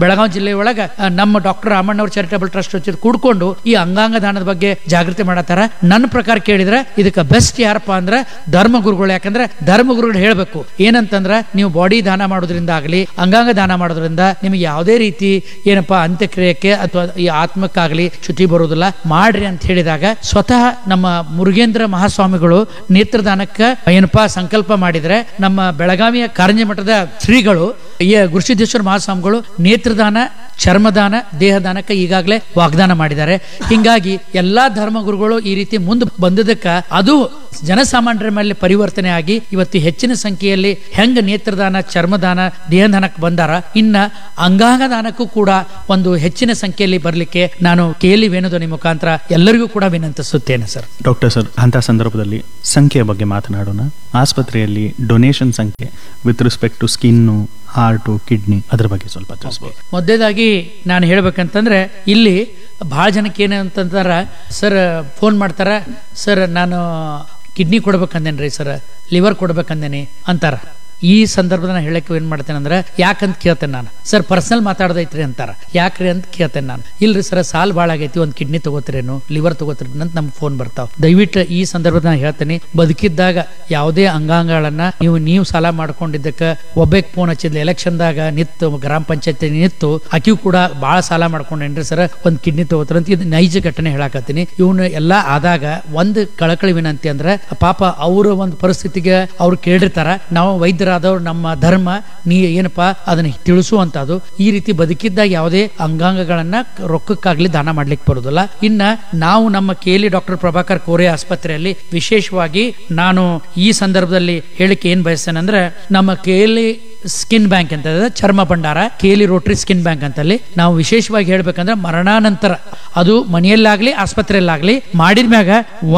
ಹೊಳೆ ಒಳಗ ನಮ್ಮ ಡಾಕ್ಟರ್ ರಾಮಣ್ಣವ್ರ ಚಾರಿಟಬಲ್ ಟ್ರಸ್ಟ್ ಕೂಡ್ಕೊಂಡು ಈ ಅಂಗಾಂಗ ದಾನದ ಬಗ್ಗೆ ಜಾಗೃತಿ ಮಾಡತ್ತಾರ. ನನ್ನ ಪ್ರಕಾರ ಕೇಳಿದ್ರೆ ಇದಕ್ಕೆ ಬೆಸ್ಟ್ ಯಾರಪ್ಪ ಅಂದ್ರೆ ಧರ್ಮಗುರುಗಳು. ಯಾಕಂದ್ರೆ ಧರ್ಮಗುರುಗಳು ಹೇಳ್ಬೇಕು ಏನಂತಂದ್ರ, ನೀವು ಬಾಡಿ ದಾನ ಮಾಡೋದ್ರಿಂದ ಆಗ್ಲಿ ಅಂಗಾಂಗ ದಾನ ಮಾಡೋದ್ರಿಂದ ನಿಮ್ಗೆ ಯಾವುದೇ ರೀತಿ ಏನಪ್ಪಾ ಅಂತ್ಯಕ್ರಿಯೆಗೆ ಅಥವಾ ಈ ಆತ್ಮಕ್ಕಾಗ್ಲಿ ಚ್ಯುತಿ ಬರುವುದಿಲ್ಲ, ಮಾಡ್ರಿ ಅಂತ ಹೇಳಿದಾಗ ಸ್ವತಃ ನಮ್ಮ ಮುರುಗೇಂದ್ರ ಮಹಾಸ್ವಾಮಿಗಳು ನೇತ್ರದಾನಕ್ಕೆ ಏನಪ್ಪಾ ಸಂಕಲ್ಪ ಮಾಡಿದ್ರೆ, ನಮ್ಮ ಬೆಳಗಾವಿಯ ಕಾರಂಜಿ ಮಠದ ಶ್ರೀಗಳು ಗುರುಸಿದ್ದೇಶ್ವರ ಮಹಾಸ್ವಾಮಿಗಳು ನೇತ್ರದಾನ, ಚರ್ಮದಾನ, ದೇಹದಾನಕ್ಕೆ ಈಗಾಗಲೇ ವಾಗ್ದಾನ ಮಾಡಿದ್ದಾರೆ. ಹಿಂಗಾಗಿ ಎಲ್ಲಾ ಧರ್ಮಗುರುಗಳು ಈ ರೀತಿ ಮುಂದೆ ಬಂದದಕ್ಕ ಅದು ಜನಸಾಮಾನ್ಯರ ಮೇಲೆ ಪರಿವರ್ತನೆ ಆಗಿ ಇವತ್ತು ಹೆಚ್ಚಿನ ಸಂಖ್ಯೆಯಲ್ಲಿ ಹೆಂಗ ನೇತ್ರದಾನ, ಚರ್ಮದಾನ, ದೇಹದಾನಕ್ಕೆ ಬಂದಾರ, ಇನ್ನ ಅಂಗಾಂಗ ದಾನಕ್ಕೂ ಕೂಡ ಒಂದು ಹೆಚ್ಚಿನ ಸಂಖ್ಯೆಯಲ್ಲಿ ಬರಲಿಕ್ಕೆ ನಾನು ಕೇಳಿ ವೇಣುಧ್ವನಿ ಮುಖಾಂತರ ಎಲ್ಲರಿಗೂ ಕೂಡ ವಿನಂತಿಸುತ್ತೇನೆ ಸರ್. ಡಾಕ್ಟರ್ ಸರ್, ಅಂತ ಸಂದರ್ಭದಲ್ಲಿ ಸಂಖ್ಯೆಯ ಬಗ್ಗೆ ಮಾತನಾಡೋಣ. ಆಸ್ಪತ್ರೆಯಲ್ಲಿ ಡೊನೇಷನ್ ಸಂಖ್ಯೆ with respect to skin, heart, kidney, ಅದರ ಬಗ್ಗೆ ಸ್ವಲ್ಪ ತಿಳಿಸಬಹುದು. ಮೊದಲೇದಾಗಿ ನಾನು ಹೇಳ್ಬೇಕಂತಂದ್ರೆ, ಇಲ್ಲಿ ಬಹಳ ಜನಕ್ಕೆ ಏನಂತಂತಾರ, ಸರ್ ಫೋನ್ ಮಾಡ್ತಾರ, ಸರ್ ನಾನು ಕಿಡ್ನಿ ಕೊಡ್ಬೇಕಂದೇನ್ರಿ, ಸರ್ ಲಿವರ್ ಕೊಡ್ಬೇಕಂದೇನಿ ಅಂತಾರ. ಈ ಸಂದರ್ಭದ ಹೇಳಕ್ಕೆ ಏನ್ ಮಾಡ್ತೇನೆ ಅಂದ್ರೆ, ಯಾಕಂತ ಕೇಳ್ತೇನೆ ನಾನು. ಸರ್ ಪರ್ಸನಲ್ ಮಾತಾಡೋದೈತ್ರಿ ಅಂತಾರ. ಯಾಕ್ರಿ ಅಂತ ಕೇಳ್ತೇನೆ ನಾನು. ಇಲ್ರಿ ಸರ್ ಸಾಲ್ ಭಾಳ ಆಗೈತಿ, ಒಂದು ಕಿಡ್ನಿ ತಗೋತಿರೇನು, ಲಿವರ್ ತಗೋತಿರೇನು ಅಂತ ನಮ್ಗೆ ಫೋನ್ ಬರ್ತಾವ. ದಯವಿಟ್ಟು ಈ ಸಂದರ್ಭದ ನಾನು ಹೇಳ್ತೇನೆ, ಬದುಕಿದ್ದಾಗ ಯಾವುದೇ ಅಂಗಾಂಗಗಳನ್ನ ನೀವು ಸಾಲ ಮಾಡ್ಕೊಂಡಿದ್ದಕ್ಕೆ ಒಬ್ಬಕ್ಕೆ ಫೋನ್ ಹಚ್ಚಿದ್ಲಿ, ಎಲೆಕ್ಷನ್ದಾಗ ನಿತ್ತು ಗ್ರಾಮ ಪಂಚಾಯತಿ ನಿತ್ತು ಆಕಿಯೂ ಕೂಡ ಭಾಳ ಸಾಲ ಮಾಡ್ಕೊಂಡೇನ್ರಿ ಸರ್ ಒಂದು ಕಿಡ್ನಿ ತಗೋತಾರಂತ. ಇದು ನೈಜ ಘಟನೆ ಹೇಳಾಕತ್ತೀನಿ. ಇವನು ಎಲ್ಲ ಆದಾಗ ಒಂದು ಕಳಕಳಿ ವಿನಂತಿ ಅಂದ್ರೆ, ಪಾಪ ಅವರ ಒಂದು ಪರಿಸ್ಥಿತಿಗೆ ಅವ್ರು ಕೇಳಿರ್ತಾರ, ನಾವು ವೈದ್ಯರಾದವ್ರು ನಮ್ಮ ಧರ್ಮ ನೀ ಏನಪ್ಪಾ ಅದನ್ನ ತಿಳಿಸುವಂತದ್ದು. ಈ ರೀತಿ ಬದುಕಿದ್ದಾಗ ಯಾವುದೇ ಅಂಗಾಂಗಗಳನ್ನ ರೊಕ್ಕಕ್ಕಾಗ್ಲಿ ದಾನ ಮಾಡ್ಲಿಕ್ಕೆ ಬರುದಿಲ್ಲ. ಇನ್ನ ನಾವು ನಮ್ಮ ಕೇಲಿ ಡಾಕ್ಟರ್ ಪ್ರಭಾಕರ್ ಕೋರೆ ಆಸ್ಪತ್ರೆಯಲ್ಲಿ ವಿಶೇಷವಾಗಿ ನಾನು ಈ ಸಂದರ್ಭದಲ್ಲಿ ಹೇಳಿಕೆ ಏನ್ ಬಯಸ್ತೇನೆ ಅಂದ್ರೆ, ನಮ್ಮ ಕೇಲಿ ಸ್ಕಿನ್ ಬ್ಯಾಂಕ್ ಅಂತ ಇದೆ, ಚರ್ಮ ಭಂಡಾರ, ಕೇಲಿ ರೋಟರಿ ಸ್ಕಿನ್ ಬ್ಯಾಂಕ್ ಅಂತಲ್ಲಿ ನಾವು ವಿಶೇಷವಾಗಿ ಹೇಳ್ಬೇಕಂದ್ರೆ, ಮರಣಾನಂತರ ಅದು ಮನೆಯಲ್ಲಾಗ್ಲಿ ಆಸ್ಪತ್ರೆಯಲ್ಲಾಗ್ಲಿ ಮಾಡಿದ್ಮ್ಯಾಗ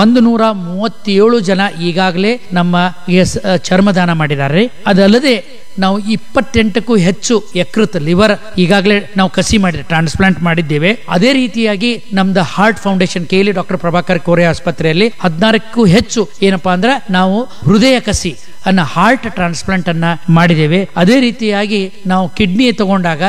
137 ಜನ ಈಗಾಗಲೇ ನಮ್ಮ ಚರ್ಮದಾನ ಮಾಡಿದ್ದಾರೆ. ಅದಲ್ಲದೆ ನಾವು 28ಕ್ಕೂ ಹೆಚ್ಚು ಯಕೃತ್, ಲಿವರ್ ಈಗಾಗಲೇ ನಾವು ಕಸಿ ಮಾಡಿ ಟ್ರಾನ್ಸ್ಪ್ಲಾಂಟ್ ಮಾಡಿದ್ದೇವೆ. ಅದೇ ರೀತಿಯಾಗಿ ನಮ್ದು heart foundation Cayley doctor Prabhakar Kore ಆಸ್ಪತ್ರೆಯಲ್ಲಿ 16ಕ್ಕೂ ಹೆಚ್ಚು ಏನಪ್ಪಾ ಅಂದ್ರೆ ನಾವು ಹೃದಯ ಕಸಿ ಹಾರ್ಟ್ ಟ್ರಾನ್ಸ್ಪ್ಲಾಂಟ್ ಅನ್ನ ಮಾಡಿದ್ದೇವೆ. ಅದೇ ರೀತಿಯಾಗಿ ನಾವು ಕಿಡ್ನಿ ತಗೊಂಡಾಗ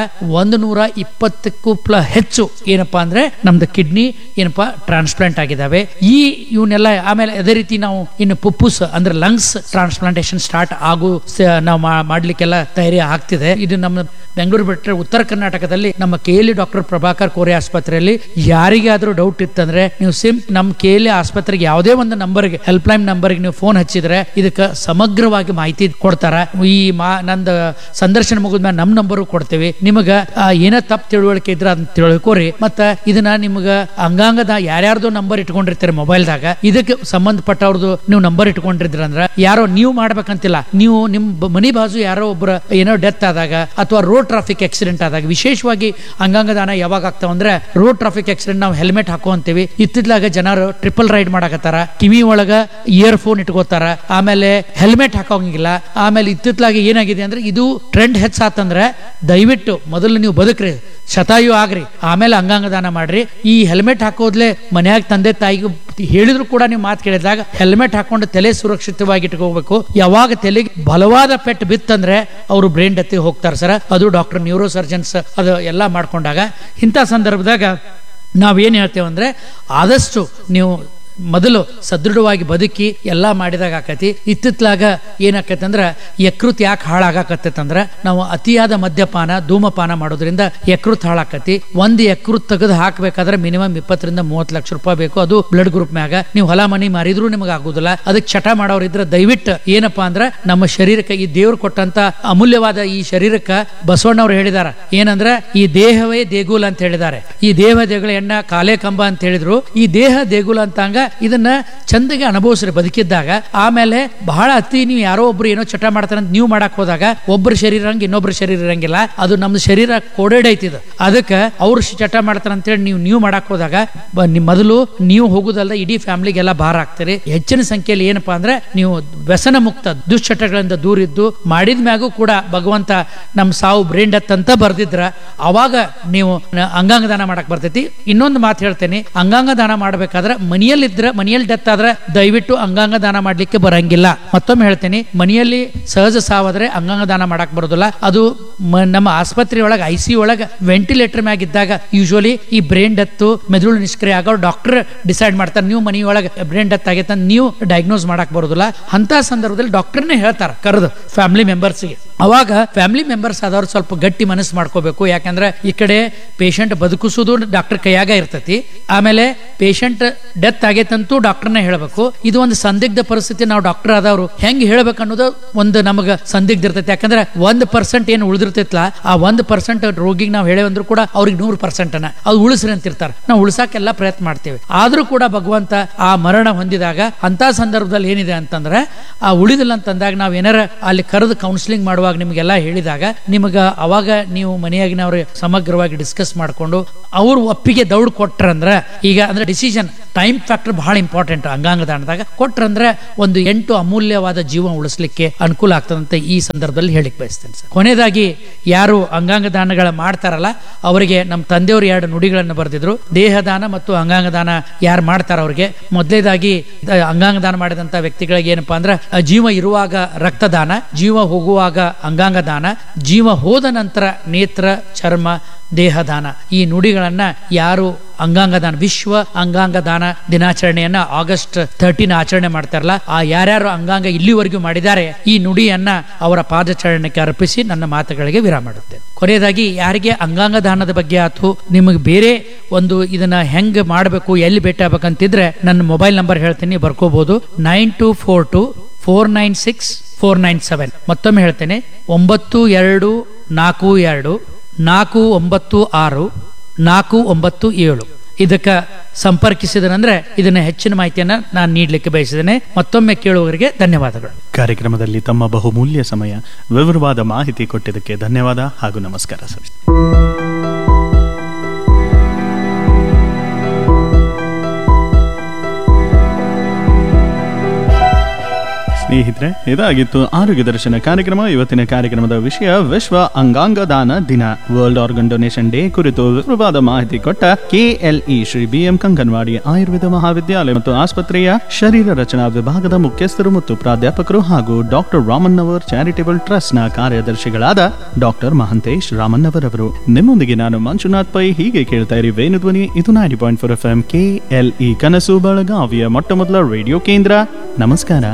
120ಕ್ಕೂ ಹೆಚ್ಚು ಏನಪ್ಪಾ ಅಂದ್ರೆ ನಮ್ದು ಕಿಡ್ನಿ ಏನಪ್ಪಾ ಟ್ರಾನ್ಸ್ಪ್ಲಾಂಟ್ ಆಗಿದ್ದಾವೆ. ಇವನ್ನೆಲ್ಲ ಆಮೇಲೆ ಅದೇ ರೀತಿ ನಾವು ಇನ್ನು ಪುಪ್ಪುಸ್ ಅಂದ್ರೆ ಲಂಗ್ಸ್ ಟ್ರಾನ್ಸ್ಪ್ಲಾಂಟೇಶನ್ ಸ್ಟಾರ್ಟ್ ನಾವು ಮಾಡ್ಲಿಕ್ಕೆಲ್ಲ ತಯಾರಿ ಆಗ್ತಿದೆ. ಇದು ನಮ್ಮ ಬೆಂಗಳೂರು ಬಿಟ್ಟರೆ ಉತ್ತರ ಕರ್ನಾಟಕದಲ್ಲಿ ನಮ್ಮ ಕೇಲಿ ಡಾಕ್ಟರ್ ಪ್ರಭಾಕರ್ ಕೋರೆ ಆಸ್ಪತ್ರೆಯಲ್ಲಿ ಯಾರಿಗಾದ್ರೂ ಡೌಟ್ ಇತ್ತಂದ್ರೆ, ನೀವು ನಮ್ಮ ಕೇಲಿ ಆಸ್ಪತ್ರೆಗೆ ಯಾವುದೇ ಒಂದು ನಂಬರ್ಗೆ, ಹೆಲ್ಪ್ ಲೈನ್ ನಂಬರ್ಗೆ ನೀವು ಫೋನ್ ಹಚ್ಚಿದ್ರೆ ಇದಕ್ಕೆ ಸಮಗ್ರವಾಗಿ ಮಾಹಿತಿ ಕೊಡ್ತಾರ. ಈ ನಂದು ಸಂದರ್ಶನ ಮುಗಿದ್ಮೇಲೆ ನಮ್ಮ ನಂಬರು ಕೊಡ್ತೇವೆ. ನಿಮಗ ಏನ ತಪ್ಪು ತಿಳುವಳಿಕೆ ಇದ್ರೆ ಅದನ್ನ ತಿಳ್ಕೋರಿ. ಮತ್ತ ಇದನ್ನ ನಿಮಗ ಅಂಗಾಂಗದ ಯಾರ್ಯಾರ್ದು ನಂಬರ್ ಇಟ್ಕೊಂಡಿರ್ತೀರಿ ಮೊಬೈಲ್ದಾಗ, ಇದಕ್ಕೆ ಸಂಬಂಧಪಟ್ಟವ್ರದ್ದು ನೀವು ನಂಬರ್ ಇಟ್ಕೊಂಡಿದ್ರ ಅಂದ್ರ ಯಾರೋ ನೀವು ಮಾಡ್ಬೇಕಂತಿಲ್ಲ. ನೀವು ನಿಮ್ಮ ಮನಿ ಬಾಜು ಯಾರೋ ಒಬ್ಬರು ಏನೋ ಡೆತ್ ಆದಾಗ ಅಥವಾ ರೋಡ್ ಟ್ರಾಫಿಕ್ ಆಕ್ಸಿಡೆಂಟ್ ಆದಾಗ, ವಿಶೇಷವಾಗಿ ಅಂಗಾಂಗ ದಾನ ಯಾವಾಗ ಆಗ್ತಾವ ಅಂದ್ರೆ ರೋಡ್ ಟ್ರಾಫಿಕ್ ಆಕ್ಸಿಡೆಂಟ್ ನಾವು ಹೆಲ್ಮೆಟ್ ಹಾಕುವಂತೀವಿ. ಇತ್ತಿದ್ಲಾಗ ಜನರು ಟ್ರಿಪಲ್ ರೈಡ್ ಮಾಡಕತ್ತಾರ, ಕಿವಿ ಒಳಗ ಇಯರ್ ಫೋನ್ ಇಟ್ಕೋತಾರ, ಆಮೇಲೆ ಹೆಲ್ಮೆಟ್ ಹಾಕೋಂಗಿಲ್ಲ. ಆಮೇಲೆ ಇತ್ತಿತ್ಲಾಗಿ ಏನಾಗಿದೆ ಅಂದ್ರೆ, ಇದು ಟ್ರೆಂಡ್ ಹೆಚ್ಚಾತಂದ್ರೆ ದಯವಿಟ್ಟು ಮೊದಲು ನೀವು ಬದುಕ್ರಿ, ಶತಾಯು ಆಗ್ರಿ, ಆಮೇಲೆ ಅಂಗಾಂಗ ದಾನ ಮಾಡ್ರಿ. ಈ ಹೆಲ್ಮೆಟ್ ಹಾಕೋದ್ಲೆ ಮನ್ಯಾಗ ತಂದೆ ತಾಯಿಗೆ ಹೇಳಿದ್ರು ಕೂಡ ನೀವು ಮಾತು ಕೇಳಿದಾಗ ಹೆಲ್ಮೆಟ್ ಹಾಕೊಂಡು ತಲೆ ಸುರಕ್ಷಿತವಾಗಿ ಇಟ್ಕೋಬೇಕು. ಯಾವಾಗ ತಲೆಗೆ ಬಲವಾದ ಪೆಟ್ಟು ಬಿತ್ತಂದ್ರೆ ಅವರು ಬ್ರೈನ್ ಡೆತ್ ಹೋಗ್ತಾರೆ ಸರ್. ಅದು ಡಾಕ್ಟರ್ ನ್ಯೂರೋ ಸರ್ಜನ್ಸ್ ಅದು ಎಲ್ಲ ಮಾಡ್ಕೊಂಡಾಗ ಇಂಥ ಸಂದರ್ಭದಾಗ ನಾವೇನ್ ಹೇಳ್ತೇವೆ ಅಂದ್ರೆ, ಆದಷ್ಟು ನೀವು ಮೊದಲು ಸದೃಢವಾಗಿ ಬದುಕಿ ಎಲ್ಲಾ ಮಾಡಿದಾಗ ಆಕತಿ. ಇತ್ತಿತ್ಲಾಗ ಏನಾಕೈತೆ ಅಂದ್ರೆ, ಯಕೃತ್ ಯಾಕೆ ಹಾಳಾಗತ್ತಂದ್ರ ನಾವು ಅತಿಯಾದ ಮದ್ಯಪಾನ, ಧೂಮಪಾನ ಮಾಡೋದ್ರಿಂದ ಯಕೃತ್ ಹಾಳಾಕತಿ. ಒಂದು ಯಕೃತ್ ತೆಗೆದು ಹಾಕ್ಬೇಕಾದ್ರೆ ಮಿನಿಮಮ್ 20 ರಿಂದ 30 ಲಕ್ಷ ರೂಪಾಯಿ ಬೇಕು. ಅದು ಬ್ಲಡ್ ಗ್ರೂಪ್ ಮ್ಯಾಗ. ನೀವು ಹೊಲ ಮನಿ ಮಾರಿದ್ರು ನಿಮಗೆ ಆಗುದಿಲ್ಲ. ಅದಕ್ಕೆ ಚಟ ಮಾಡೋರಿದ್ರೆ ದಯವಿಟ್ಟು ಏನಪ್ಪಾ ಅಂದ್ರೆ, ನಮ್ಮ ಶರೀರಕ್ಕೆ ಈ ದೇವ್ರು ಕೊಟ್ಟಂತ ಅಮೂಲ್ಯವಾದ ಈ ಶರೀರಕ್ಕೆ ಬಸವಣ್ಣವ್ರು ಹೇಳಿದಾರ ಏನಂದ್ರೆ, ಈ ದೇಹವೇ ದೇಗುಲ ಅಂತ ಹೇಳಿದ್ದಾರೆ. ಈ ದೇಹ ದೇಗುಲ ಎಣ್ಣ ಕಾಲೇ ಕಂಬ ಅಂತ ಹೇಳಿದ್ರು. ಈ ದೇಹ ದೇಗುಲ ಅಂತಂಗ ಇದನ್ನ ಚಂದಗೆ ಅನುಭವಿಸ್ರಿ ಬದುಕಿದ್ದಾಗ. ಆಮೇಲೆ ಬಹಳ ಅತಿ ನೀವು ಯಾರೋ ಒಬ್ರು ಏನೋ ಚಟ ಮಾಡ್ತಾರಂತ ನೀವು ಮಾಡಕ್ ಹೋದಾಗ ಒಬ್ಬರ ಶರೀರ ಹಂಗ ಇನ್ನೊಬ್ರ ಶರೀರ ಇರಂಗಿಲ್ಲ. ಅದು ನಮ್ಮ ಶರೀರ ಕೋಡೆಡ್ ಐತಿದ. ಅದಕ್ಕೆ ಅವ್ರು ಚಟ ಮಾಡ್ತಾರ ಅಂತೇಳಿ ನೀವು ಮಾಡಕ್ ಹೋದಾಗ ಮೊದಲು ನೀವು ಹೋಗುದಲ್ಲ, ಇಡೀ ಫ್ಯಾಮಿಲಿಗೆಲ್ಲ ಭಾರ ಆಗ್ತೀರಿ. ಹೆಚ್ಚಿನ ಸಂಖ್ಯೆಯಲ್ಲಿ ಏನಪ್ಪಾ ಅಂದ್ರೆ, ನೀವು ವ್ಯಸನ ಮುಕ್ತ ದುಶ್ಚಟಗಳಿಂದ ದೂರ ಇದ್ದು ಮಾಡಿದ ಮ್ಯಾಗೂ ಕೂಡ ಭಗವಂತ ನಮ್ಮ ಸಾವು ಬ್ರೈನ್ ಡೆತ್ ಅಂತ ಬರ್ದಿದ್ರ ಅವಾಗ ನೀವು ಅಂಗಾಂಗ ದಾನ ಮಾಡಕ್ ಬರ್ತೈತಿ. ಇನ್ನೊಂದು ಮಾತು ಹೇಳ್ತೇನೆ, ಅಂಗಾಂಗ ದಾನ ಮಾಡ್ಬೇಕಾದ್ರೆ ಮನೆಯಲ್ಲಿ ಮನೆಯಲ್ಲಿದ್ರೆ, ಮನೆಯಲ್ಲಿ ಡೆತ್ ಆದ್ರೆ ದಯವಿಟ್ಟು ಅಂಗಾಂಗ ದಾನ ಮಾಡ್ಲಿಕ್ಕೆ ಬರಂಗಿಲ್ಲ. ಮತ್ತೊಮ್ಮೆ ಹೇಳ್ತೇನೆ, ಮನೆಯಲ್ಲಿ ಸಹಜ ಸಾವಾದ್ರೆ ಅಂಗಾಂಗ ದಾನ ಮಾಡಕ್ ಬರೋದಿಲ್ಲ. ಅದು ನಮ್ಮ ಆಸ್ಪತ್ರೆ ಒಳಗೆ ICU ಒಳಗೆ ವೆಂಟಿಲೇಟರ್ ಮ್ಯಾಗ ಇದ್ದಾಗ ಯೂಶುವಲಿ ಈ ಬ್ರೈನ್ ಡೆತ್, ಮೆದುಳು ನಿಷ್ಕ್ರಿಯ ಆಗೋ ಡಾಕ್ಟರ್ ಡಿಸೈಡ್ ಮಾಡ್ತಾರೆ. ನೀವು ಮನೆಯೊಳಗೆ ಬ್ರೈನ್ ಡೆತ್ ಆಗೈತೆ ನೀವು ಡಯಾಗ್ನೋಸ್ ಮಾಡಕ್ ಬರೋದಿಲ್ಲ. ಅಂತ ಸಂದರ್ಭದಲ್ಲಿ ಡಾಕ್ಟರ್ನೇ ಹೇಳ್ತಾರೆ ಕರೆದು ಫ್ಯಾಮಿಲಿ ಮೆಂಬರ್ಸ್ಗೆ. ಅವಾಗ ಫ್ಯಾಮಿಲಿ ಮೆಂಬರ್ಸ್ ಆದವ್ರು ಸ್ವಲ್ಪ ಗಟ್ಟಿ ಮನಸ್ಸು ಮಾಡ್ಕೋಬೇಕು. ಯಾಕಂದ್ರೆ ಈ ಕಡೆ ಪೇಷಂಟ್ ಬದುಕಿಸೋದು ಡಾಕ್ಟರ್ ಕೈಯಾಗ ಇರ್ತೈತಿ, ಆಮೇಲೆ ಪೇಷಂಟ್ ಡೆತ್ ಆಗೈತಂತೂ ಡಾಕ್ಟರ್ನೇ ಹೇಳ್ಬೇಕು. ಇದು ಒಂದು ಸಂದಿಗ್ಧ ಪರಿಸ್ಥಿತಿ. ನಾವು ಡಾಕ್ಟರ್ ಆದವರು ಹೆಂಗ್ ಹೇಳ್ಬೇಕು ಅನ್ನೋದು ಒಂದು ನಮಗ ಸಂದಿಗ್ಧ ಇರ್ತೈತಿ. ಯಾಕಂದ್ರೆ 1% ಏನು ಉಳಿದಿರ್ತೈತಲ್ಲ, ಆ 1% ರೋಗಿಗೆ ನಾವು ಹೇಳೇವಂದ್ರೂ ಕೂಡ ಅವ್ರಿಗೆ 100% ಅದು ಉಳಿಸ್ರಿ ಅಂತಿರ್ತಾರೆ. ನಾವು ಉಳಿಸಾಕೆಲ್ಲ ಪ್ರಯತ್ನ ಮಾಡ್ತೇವೆ. ಆದ್ರೂ ಕೂಡ ಭಗವಂತ ಆ ಮರಣ ಹೊಂದಿದಾಗ ಅಂತ ಸಂದರ್ಭದಲ್ಲಿ ಏನಿದೆ ಅಂತಂದ್ರೆ, ಆ ಉಳಿದಿಲ್ಲ ಅಂತಂದಾಗ ನಾವ್ ಏನಾರ ಅಲ್ಲಿ ಕರೆದು ಕೌನ್ಸಿಲಿಂಗ್ ಮಾಡುವಾಗ ನಿಮ್ಗೆಲ್ಲ ಹೇಳಿದಾಗ ನಿಮಗ ಅವಾಗ ನೀವು ಮನೆಯಾಗಿನವ್ರ ಸಮಗ್ರವಾಗಿ ಡಿಸ್ಕಸ್ ಮಾಡ್ಕೊಂಡು ಅವ್ರು ಒಪ್ಪಿಗೆ ದೌಡ್ ಕೊಟ್ರಂದ್ರೆ, ಈಗ ಅಂದ್ರೆ ಡಿಸಿಷನ್ ಟೈಮ್ ಫ್ಯಾಕ್ಟರ್ ಬಹಳ ಇಂಪಾರ್ಟೆಂಟ್ ಅಂಗಾಂಗ ದಾನದಾಗ ಕೊಟ್ರಂದ್ರೆ ಒಂದು 8 ಅಮೂಲ್ಯವಾದ ಜೀವ ಉಳಿಸ್ಲಿಕ್ಕೆ ಅನುಕೂಲ ಆಗ್ತದಂತ ಈ ಸಂದರ್ಭದಲ್ಲಿ ಹೇಳಿಕ್ ಬಯಸ್ತೇನೆ ಸರ್. ಕೊನೆಯದಾಗಿ ಯಾರು ಅಂಗಾಂಗ ದಾನಗಳ ಮಾಡ್ತಾರಲ್ಲ ಅವರಿಗೆ ನಮ್ಮ ತಂದೆಯವರು 2 ನುಡಿಗಳನ್ನು ಬರೆದಿದ್ರು. ದೇಹದಾನ ಮತ್ತು ಅಂಗಾಂಗ ದಾನ ಯಾರು ಮಾಡ್ತಾರ ಅವ್ರಿಗೆ ಮೊದಲೇದಾಗಿ ಅಂಗಾಂಗ ದಾನ ಮಾಡಿದಂತ ವ್ಯಕ್ತಿಗಳಿಗೆ ಏನಪ್ಪಾ ಅಂದ್ರೆ, ಜೀವ ಇರುವಾಗ ರಕ್ತದಾನ, ಜೀವ ಹೋಗುವಾಗ ಅಂಗಾಂಗ ದಾನ, ಜೀವ ಹೋದ ನಂತರ ನೇತ್ರ, ಚರ್ಮ, ದೇಹದಾನ. ಈ ನುಡಿಗಳನ್ನ ಯಾರು ಅಂಗಾಂಗ ದಾನ, ವಿಶ್ವ ಅಂಗಾಂಗ ದಾನ ದಿನಾಚರಣೆಯನ್ನ August 13 ಆಚರಣೆ ಮಾಡ್ತಾರಲ್ಲ, ಆ ಯಾರ್ಯಾರು ಅಂಗಾಂಗ ಇಲ್ಲಿವರೆಗೂ ಮಾಡಿದ್ದಾರೆ ಈ ನುಡಿಯನ್ನ ಅವರ ಪಾದಚರಣಕ್ಕೆ ಅರ್ಪಿಸಿ ನನ್ನ ಮಾತುಗಳಿಗೆ ವಿರಾಮ ಮಾಡುತ್ತೇನೆ. ಕೊನೆಯದಾಗಿ ಯಾರಿಗೆ ಅಂಗಾಂಗ ದಾನದ ಬಗ್ಗೆ ಆತು, ನಿಮಗೆ ಬೇರೆ ಒಂದು ಇದನ್ನ ಹೆಂಗ್ ಮಾಡಬೇಕು, ಎಲ್ಲಿ ಭೇಟಿ ಆಗ್ಬೇಕಂತಿದ್ರೆ ನನ್ನ ಮೊಬೈಲ್ ನಂಬರ್ ಹೇಳ್ತೀನಿ, ಬರ್ಕೋಬಹುದು. 9242496497. ಮತ್ತೊಮ್ಮೆ ಹೇಳ್ತೇನೆ, 9242496497. ಇದಕ್ಕೆ ಸಂಪರ್ಕಿಸಿದರಂದ್ರೆ ಇದನ್ನ ಹೆಚ್ಚಿನ ಮಾಹಿತಿಯನ್ನ ನಾನು ನೀಡಲಿಕ್ಕೆ ಬಯಸಿದ್ದೇನೆ. ಮತ್ತೊಮ್ಮೆ ಕೇಳುವವರಿಗೆ ಧನ್ಯವಾದಗಳು. ಕಾರ್ಯಕ್ರಮದಲ್ಲಿ ತಮ್ಮ ಬಹುಮೂಲ್ಯ ಸಮಯ, ವಿವರವಾದ ಮಾಹಿತಿ ಕೊಟ್ಟಿದ್ದಕ್ಕೆ ಧನ್ಯವಾದ ಹಾಗೂ ನಮಸ್ಕಾರ ಸರ್. ಸ್ನೇಹಿತರೆ, ಇದಾಗಿತ್ತು ಆರೋಗ್ಯ ದರ್ಶನ ಕಾರ್ಯಕ್ರಮ. ಇವತ್ತಿನ ಕಾರ್ಯಕ್ರಮದ ವಿಷಯ ವಿಶ್ವ ಅಂಗಾಂಗ ದಾನ ದಿನ, ವರ್ಲ್ಡ್ ಆರ್ಗನ್ ಡೊನೇಷನ್ ಡೇ ಕುರಿತು ವಿವರವಾದ ಮಾಹಿತಿ ಕೊಟ್ಟ KLE ಶ್ರೀ BM ಕಂಗನವಾಡಿ ಆಯುರ್ವೇದ ಮಹಾವಿದ್ಯಾಲಯ ಮತ್ತು ಆಸ್ಪತ್ರೆಯ ಶರೀರ ರಚನಾ ವಿಭಾಗದ ಮುಖ್ಯಸ್ಥರು ಮತ್ತು ಪ್ರಾಧ್ಯಾಪಕರು ಹಾಗೂ ಡಾಕ್ಟರ್ ರಾಮನ್ನವರ್ ಚಾರಿಟೇಬಲ್ ಟ್ರಸ್ಟ್ ನ ಕಾರ್ಯದರ್ಶಿಗಳಾದ ಡಾಕ್ಟರ್ ಮಹಂತೇಶ್ ರಾಮನ್ನವರ್ ಅವರು. ನಿಮ್ಮೊಂದಿಗೆ ನಾನು ಮಂಜುನಾಥ್ ಪೈ. ಹೀಗೆ ಕೇಳ್ತಾ ಇರಿ ವೇಣುಧ್ವನಿ. ಇದು 90.4 FM KLE ಕನಸು ಬೆಳಗಾವಿಯ ಮೊಟ್ಟ ಮೊದಲ ರೇಡಿಯೋ ಕೇಂದ್ರ. ನಮಸ್ಕಾರ.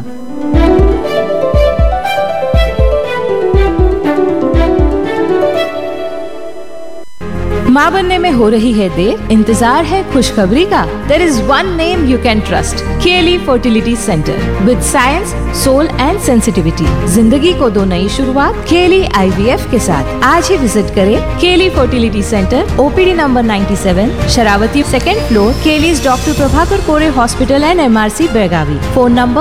माँ बनने में हो रही है देर, इंतजार है खुशखबरी का. There is one name you can trust, KLE Fertility Center. With science, soul and sensitivity, जिंदगी को दो नई शुरुआत KLE IVF के साथ. आज ही विजिट करें KLE Fertility Center, OPD number 97, Sharavati, 2nd floor, KLE's Dr. Prabhakar Kore Hospital and MRC Belgavi. Phone number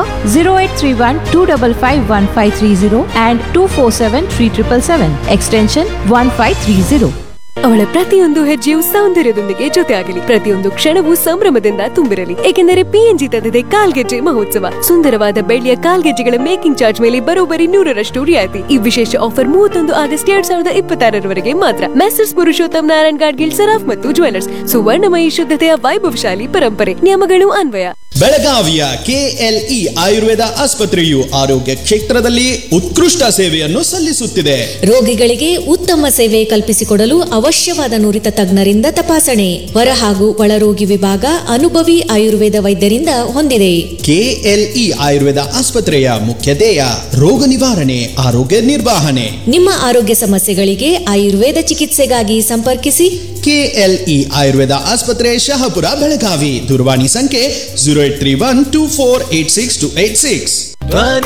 0831-255-1530 and 247-3777, extension 1530. ಅವಳ ಪ್ರತಿಯೊಂದು ಹೆಜ್ಜೆಯು ಸೌಂದರ್ಯದೊಂದಿಗೆ ಜೊತೆಯಾಗಲಿ, ಪ್ರತಿಯೊಂದು ಕ್ಷಣವೂ ಸಂಭ್ರಮದಿಂದ ತುಂಬಿರಲಿ. ಏಕೆಂದರೆ PNG ತಂದಿದೆ ಕಾಲ್ಗೆಜ್ಜೆ ಮಹೋತ್ಸವ. ಸುಂದರವಾದ ಬೆಳ್ಳಿಯ ಕಾಲ್ಗೆಜ್ಜೆಗಳ ಮೇಕಿಂಗ್ ಚಾರ್ಜ್ ಮೇಲೆ ಬರೋಬ್ಬರಿ 100% ರಿಯಾಯಿತಿ. ಈ ವಿಶೇಷ ಆಫರ್ 31 ಆಗಸ್ಟ್ 2026 ಮಾತ್ರ. ಮೆಸರ್ಸ್ ಪುರುಷೋತ್ತಮ್ ನಾರಾಯಣ್ ಗಾಡ್ಗಿಲ್ ಸರಾಫ್ ಮತ್ತು ಜ್ಯುವೆಲರ್ಸ್. ಸುವರ್ಣಮಯಿ ಶುದ್ಧತೆಯ ವೈಭವಶಾಲಿ ಪರಂಪರೆ. ನಿಯಮಗಳು ಅನ್ವಯ. ಬೆಳಗಾವಿಯ KLE ಆಯುರ್ವೇದ ಆಸ್ಪತ್ರೆಯು ಆರೋಗ್ಯ ಕ್ಷೇತ್ರದಲ್ಲಿ ಉತ್ಕೃಷ್ಟ ಸೇವೆಯನ್ನು ಸಲ್ಲಿಸುತ್ತಿದೆ. ರೋಗಿಗಳಿಗೆ ಉತ್ತಮ ಸೇವೆ ಕಲ್ಪಿಸಿಕೊಡಲು ಅವಶ್ಯವಾದ ನುರಿತ ತಜ್ಞರಿಂದ ತಪಾಸಣೆ, ಹೊರ ಹಾಗೂ ಒಳರೋಗಿ ವಿಭಾಗ ಅನುಭವಿ ಆಯುರ್ವೇದ ವೈದ್ಯರಿಂದ ಹೊಂದಿದೆ. KLE ಆಯುರ್ವೇದ ಆಸ್ಪತ್ರೆಯ ಮುಖ್ಯ ಧ್ಯೇಯ ರೋಗ ನಿವಾರಣೆ, ಆರೋಗ್ಯ ನಿರ್ವಹಣೆ. ನಿಮ್ಮ ಆರೋಗ್ಯ ಸಮಸ್ಯೆಗಳಿಗೆ ಆಯುರ್ವೇದ ಚಿಕಿತ್ಸೆಗಾಗಿ ಸಂಪರ್ಕಿಸಿ. KLE ಆಯುರ್ವೇದ ಆಸ್ಪತ್ರೆ, ಶಹಾಪುರ, ಬೆಳಗಾವಿ. ದೂರವಾಣಿ ಸಂಖ್ಯೆ 0831248686.